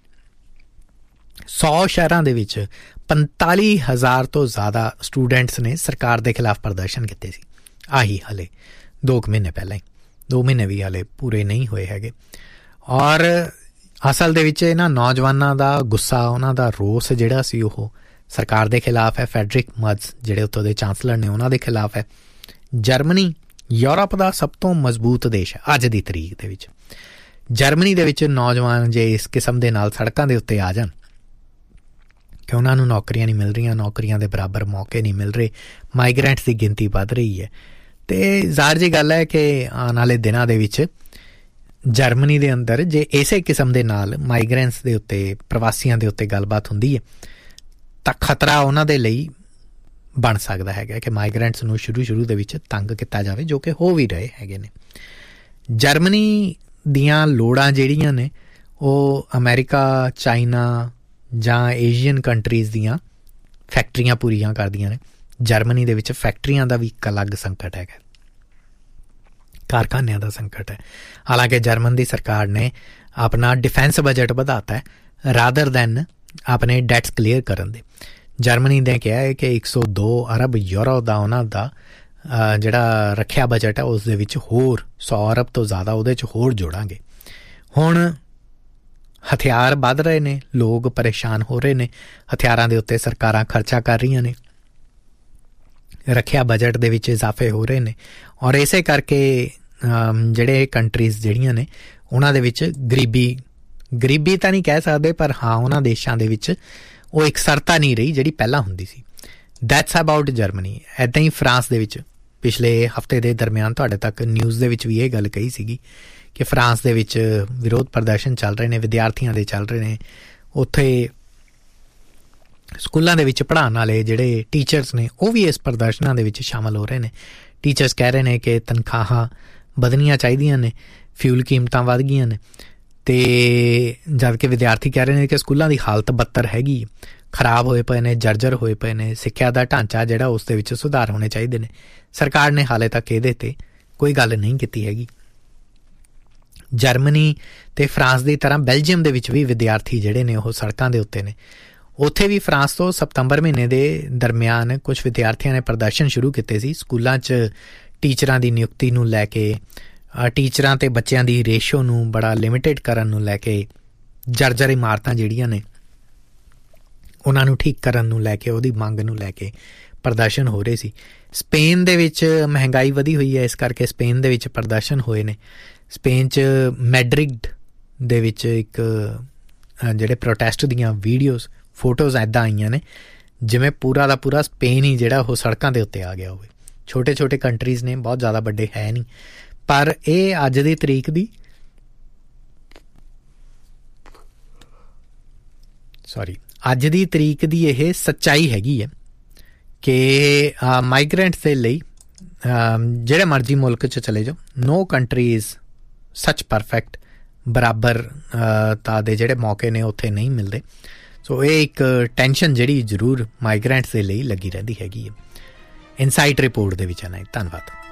ਸੌ ਸ਼ਹਿਰਾਂ ਦੇ ਵਿੱਚ ਪੰਤਾਲੀ ਹਜ਼ਾਰ ਤੋਂ ਜ਼ਿਆਦਾ ਸਟੂਡੈਂਟਸ ਨੇ ਸਰਕਾਰ ਦੇ ਖਿਲਾਫ ਪ੍ਰਦਰਸ਼ਨ ਕੀਤੇ ਸੀ। ਆਹੀ ਹਾਲੇ ਦੋ ਕੁ ਮਹੀਨੇ ਪਹਿਲਾਂ ਹੀ, ਦੋ ਮਹੀਨੇ ਵੀ ਹਾਲੇ ਪੂਰੇ ਨਹੀਂ ਹੋਏ ਹੈਗੇ। ਔਰ ਅਸਲ ਦੇ ਵਿੱਚ ਇਹਨਾਂ ਨੌਜਵਾਨਾਂ ਦਾ ਗੁੱਸਾ, ਉਹਨਾਂ ਦਾ ਰੋਸ ਜਿਹੜਾ ਸੀ ਉਹ ਸਰਕਾਰ ਦੇ ਖਿਲਾਫ ਹੈ। ਫੈਡਰਿਕ ਮਰਜ਼ ਜਿਹੜੇ ਉੱਥੋਂ ਦੇ ਚਾਂਸਲਰ ਨੇ ਉਹਨਾਂ ਦੇ ਖਿਲਾਫ ਹੈ। ਜਰਮਨੀ ਯੂਰਪ ਦਾ ਸਭ ਤੋਂ ਮਜ਼ਬੂਤ ਦੇਸ਼ ਹੈ ਅੱਜ ਦੀ ਤਰੀਕ ਦੇ ਵਿੱਚ। ਜਰਮਨੀ ਦੇ ਵਿੱਚ ਨੌਜਵਾਨ ਜੇ ਇਸ ਕਿਸਮ ਦੇ ਨਾਲ ਸੜਕਾਂ ਦੇ ਉੱਤੇ ਆ ਜਾਣ ਕਿ ਉਹਨਾਂ ਨੂੰ ਨੌਕਰੀਆਂ ਨਹੀਂ ਮਿਲ ਰਹੀਆਂ, ਨੌਕਰੀਆਂ ਦੇ ਬਰਾਬਰ ਮੌਕੇ ਨਹੀਂ ਮਿਲ ਰਹੇ, ਮਾਈਗਰੈਂਟਸ ਦੀ ਗਿਣਤੀ ਵੱਧ ਰਹੀ ਹੈ, ਅਤੇ ਜ਼ਾਹਿਰ ਜਿਹੀ ਗੱਲ ਹੈ ਕਿ ਆਉਣ ਵਾਲੇ ਦਿਨਾਂ ਦੇ ਵਿੱਚ ਜਰਮਨੀ ਦੇ ਅੰਦਰ ਜੇ ਇਸੇ ਕਿਸਮ ਦੇ ਨਾਲ ਮਾਈਗਰੈਂਟਸ ਦੇ ਉੱਤੇ, ਪ੍ਰਵਾਸੀਆਂ ਦੇ ਉੱਤੇ ਗੱਲਬਾਤ ਹੁੰਦੀ ਹੈ ਤਾਂ ਖਤਰਾ ਉਹਨਾਂ ਦੇ ਲਈ ਬਣ ਸਕਦਾ ਹੈਗਾ ਕਿ ਮਾਈਗਰੈਂਟਸ ਨੂੰ ਸ਼ੁਰੂ ਸ਼ੁਰੂ ਦੇ ਵਿੱਚ ਤੰਗ ਕੀਤਾ ਜਾਵੇ, ਜੋ ਕਿ ਹੋ ਵੀ ਰਹੇ ਹੈਗੇ ਨੇ। ਜਰਮਨੀ ਦੀਆਂ ਲੋੜਾਂ ਜਿਹੜੀਆਂ ਨੇ ਉਹ ਅਮਰੀਕਾ, ਚਾਈਨਾ ਜਾਂ ਏਸ਼ੀਅਨ ਕੰਟਰੀਜ਼ ਦੀਆਂ ਫੈਕਟਰੀਆਂ ਪੂਰੀਆਂ ਕਰਦੀਆਂ ਨੇ। ਜਰਮਨੀ ਦੇ ਵਿੱਚ ਫੈਕਟਰੀਆਂ ਦਾ ਵੀ ਇੱਕ ਅਲੱਗ ਸੰਕਟ ਹੈਗਾ, ਕਾਰਖਾਨਿਆਂ ਦਾ ਸੰਕਟ ਹੈ। ਹਾਲਾਂਕਿ ਜਰਮਨ ਦੀ ਸਰਕਾਰ ਨੇ ਆਪਣਾ ਡਿਫੈਂਸ ਬਜਟ ਵਧਾਤਾ ਹੈ ਰਾਦਰ ਦੈਨ ਆਪਣੇ ਡੈਟਸ ਕਲੀਅਰ ਕਰਨ ਦੇ। ਜਰਮਨੀ ਨੇ ਕਿਹਾ ਹੈ ਕਿ ਇੱਕ ਸੌ ਦੋ ਅਰਬ ਯੂਰੋ ਦਾ ਉਹਨਾਂ ਦਾ ਜਿਹੜਾ ਰੱਖਿਆ ਬਜਟ ਹੈ ਉਸ ਦੇ ਵਿੱਚ ਹੋਰ ਸੌ ਅਰਬ ਤੋਂ ਜ਼ਿਆਦਾ ਉਹਦੇ 'ਚ ਹੋਰ ਜੋੜਾਂਗੇ। ਹੁਣ ਹਥਿਆਰ ਵੱਧ ਰਹੇ ਨੇ, ਲੋਕ ਪਰੇਸ਼ਾਨ ਹੋ ਰਹੇ ਨੇ, ਹਥਿਆਰਾਂ ਦੇ ਉੱਤੇ ਸਰਕਾਰਾਂ ਖਰਚਾ ਕਰ ਰਹੀਆਂ ਨੇ, ਰੱਖਿਆ ਬਜਟ ਦੇ ਵਿੱਚ ਇਜ਼ਾਫੇ ਹੋ ਰਹੇ ਨੇ, ਔਰ ਇਸੇ ਕਰਕੇ ਜਿਹੜੇ ਕੰਟਰੀਜ਼ ਜਿਹੜੀਆਂ ਨੇ ਉਹਨਾਂ ਦੇ ਵਿੱਚ ਗਰੀਬੀ ਗਰੀਬੀ ਤਾਂ ਨਹੀਂ ਕਹਿ ਸਕਦੇ, ਪਰ ਹਾਂ ਉਹਨਾਂ ਦੇਸ਼ਾਂ ਦੇ ਵਿੱਚ ਉਹ ਇਕਸਰਤਾ ਨਹੀਂ ਰਹੀ ਜਿਹੜੀ ਪਹਿਲਾਂ ਹੁੰਦੀ ਸੀ। That's about Germany. ਇੱਦਾਂ ਹੀ ਫਰਾਂਸ ਦੇ ਵਿੱਚ ਪਿਛਲੇ ਹਫ਼ਤੇ ਦੇ ਦਰਮਿਆਨ ਤੁਹਾਡੇ ਤੱਕ ਨਿਊਜ਼ ਦੇ ਵਿੱਚ ਵੀ ਇਹ ਗੱਲ ਕਹੀ ਸੀਗੀ ਕਿ ਫਰਾਂਸ ਦੇ ਵਿੱਚ ਵਿਰੋਧ ਪ੍ਰਦਰਸ਼ਨ ਚੱਲ ਰਹੇ ਨੇ, ਵਿਦਿਆਰਥੀਆਂ ਦੇ ਚੱਲ ਰਹੇ ਨੇ। ਉੱਥੇ ਸਕੂਲਾਂ ਦੇ ਵਿੱਚ ਪੜ੍ਹਾਉਣ ਵਾਲੇ ਜਿਹੜੇ ਟੀਚਰਸ ਨੇ ਉਹ ਵੀ ਇਸ ਪ੍ਰਦਰਸ਼ਨਾਂ ਦੇ ਵਿੱਚ ਸ਼ਾਮਲ ਹੋ ਰਹੇ ਨੇ। ਟੀਚਰਸ ਕਹਿ ਰਹੇ ਨੇ ਕਿ ਤਨਖਾਹਾਂ ਵਧਣੀਆਂ ਚਾਹੀਦੀਆਂ ਨੇ, ਫਿਊਲ ਕੀਮਤਾਂ ਵੱਧ ਗਈਆਂ ਨੇ, ਅਤੇ ਜਦ ਕਿ ਵਿਦਿਆਰਥੀ ਕਹਿ ਰਹੇ ਨੇ ਕਿ ਸਕੂਲਾਂ ਦੀ ਹਾਲਤ ਬੱਤਰ ਹੈਗੀ, ਖਰਾਬ ਹੋਏ ਪਏ ਨੇ, ਜਰਜਰ ਹੋਏ ਪਏ ਨੇ। ਸਿੱਖਿਆ ਦਾ ਢਾਂਚਾ ਜਿਹੜਾ ਉਸ ਦੇ ਵਿੱਚ ਸੁਧਾਰ ਹੋਣੇ ਚਾਹੀਦੇ ਨੇ। ਸਰਕਾਰ ਨੇ ਹਾਲੇ ਤੱਕ ਇਹਦੇ 'ਤੇ ਕੋਈ ਗੱਲ ਨਹੀਂ ਕੀਤੀ ਹੈਗੀ। ਜਰਮਨੀ ਅਤੇ ਫਰਾਂਸ ਦੀ ਤਰ੍ਹਾਂ ਬੈਲਜੀਅਮ ਦੇ ਵਿੱਚ ਵੀ ਵਿਦਿਆਰਥੀ ਜਿਹੜੇ ਨੇ ਉਹ ਸੜਕਾਂ ਦੇ ਉੱਤੇ ਨੇ। ਉੱਥੇ ਵੀ ਫਰਾਂਸ ਤੋਂ ਸਤੰਬਰ ਮਹੀਨੇ ਦੇ ਦਰਮਿਆਨ ਕੁਛ ਵਿਦਿਆਰਥੀਆਂ ਨੇ ਪ੍ਰਦਰਸ਼ਨ ਸ਼ੁਰੂ ਕੀਤੇ ਸੀ ਸਕੂਲਾਂ 'ਚ ਟੀਚਰਾਂ ਦੀ ਨਿਯੁਕਤੀ ਨੂੰ ਲੈ ਕੇ, ਟੀਚਰਾਂ ਅਤੇ ਬੱਚਿਆਂ ਦੀ ਰੇਸ਼ੋ ਨੂੰ ਬੜਾ ਲਿਮਿਟਿਡ ਕਰਨ ਨੂੰ ਲੈ ਕੇ, ਜਰਜਰ ਇਮਾਰਤਾਂ ਜਿਹੜੀਆਂ ਨੇ ਉਹਨਾਂ ਨੂੰ ਠੀਕ ਕਰਨ ਨੂੰ ਲੈ ਕੇ, ਉਹਦੀ ਮੰਗ ਨੂੰ ਲੈ ਕੇ ਪ੍ਰਦਰਸ਼ਨ ਹੋ ਰਹੇ ਸੀ। ਸਪੇਨ ਦੇ ਵਿੱਚ ਮਹਿੰਗਾਈ ਵਧੀ ਹੋਈ ਹੈ, ਇਸ ਕਰਕੇ ਸਪੇਨ ਦੇ ਵਿੱਚ ਪ੍ਰਦਰਸ਼ਨ ਹੋਏ ਨੇ। ਸਪੇਨ 'ਚ ਮੈਡਰਿਡ ਦੇ ਵਿੱਚ ਇੱਕ ਜਿਹੜੇ ਪ੍ਰੋਟੈਸਟ ਦੀਆਂ ਵੀਡੀਓਜ਼ ਫੋਟੋਜ਼ ਇੱਦਾਂ ਆਈਆਂ ਨੇ ਜਿਵੇਂ ਪੂਰਾ ਦਾ ਪੂਰਾ ਸਪੇਨ ਹੀ ਜਿਹੜਾ ਉਹ ਸੜਕਾਂ ਦੇ ਉੱਤੇ ਆ ਗਿਆ ਹੋਵੇ। ਛੋਟੇ ਛੋਟੇ ਕੰਟਰੀਜ਼ ਨੇ, ਬਹੁਤ ਜ਼ਿਆਦਾ ਵੱਡੇ ਹੈ ਨਹੀਂ, ਪਰ ਇਹ ਅੱਜ ਦੀ ਤਰੀਕ ਦੀ ਸੌਰੀ ਅੱਜ ਦੀ ਤਰੀਕ ਦੀ ਇਹ ਸੱਚਾਈ ਹੈਗੀ ਹੈ ਕਿ ਮਾਈਗਰੈਂਟਸ ਦੇ ਲਈ ਜਿਹੜੇ ਮਰਜ਼ੀ ਮੁਲਕ 'ਚ ਚਲੇ ਜਾਓ, ਨੋ ਕੰਟਰੀ ਇਜ਼ ਸੱਚ ਪਰਫੈਕਟ। ਬਰਾਬਰ ਤਾਂ ਦੇ ਜਿਹੜੇ ਮੌਕੇ ਨੇ ਉੱਥੇ ਨਹੀਂ ਮਿਲਦੇ। ਸੋ ਇਹ ਇੱਕ ਟੈਨਸ਼ਨ ਜਿਹੜੀ ਜ਼ਰੂਰ ਮਾਈਗਰੈਂਟਸ ਦੇ ਲਈ ਲੱਗੀ ਰਹਿੰਦੀ ਹੈਗੀ ਹੈ। ਇਨਸਾਈਟ ਰਿਪੋਰਟ ਦੇ ਵਿੱਚ ਹੈ ਨਾ। ਧੰਨਵਾਦ।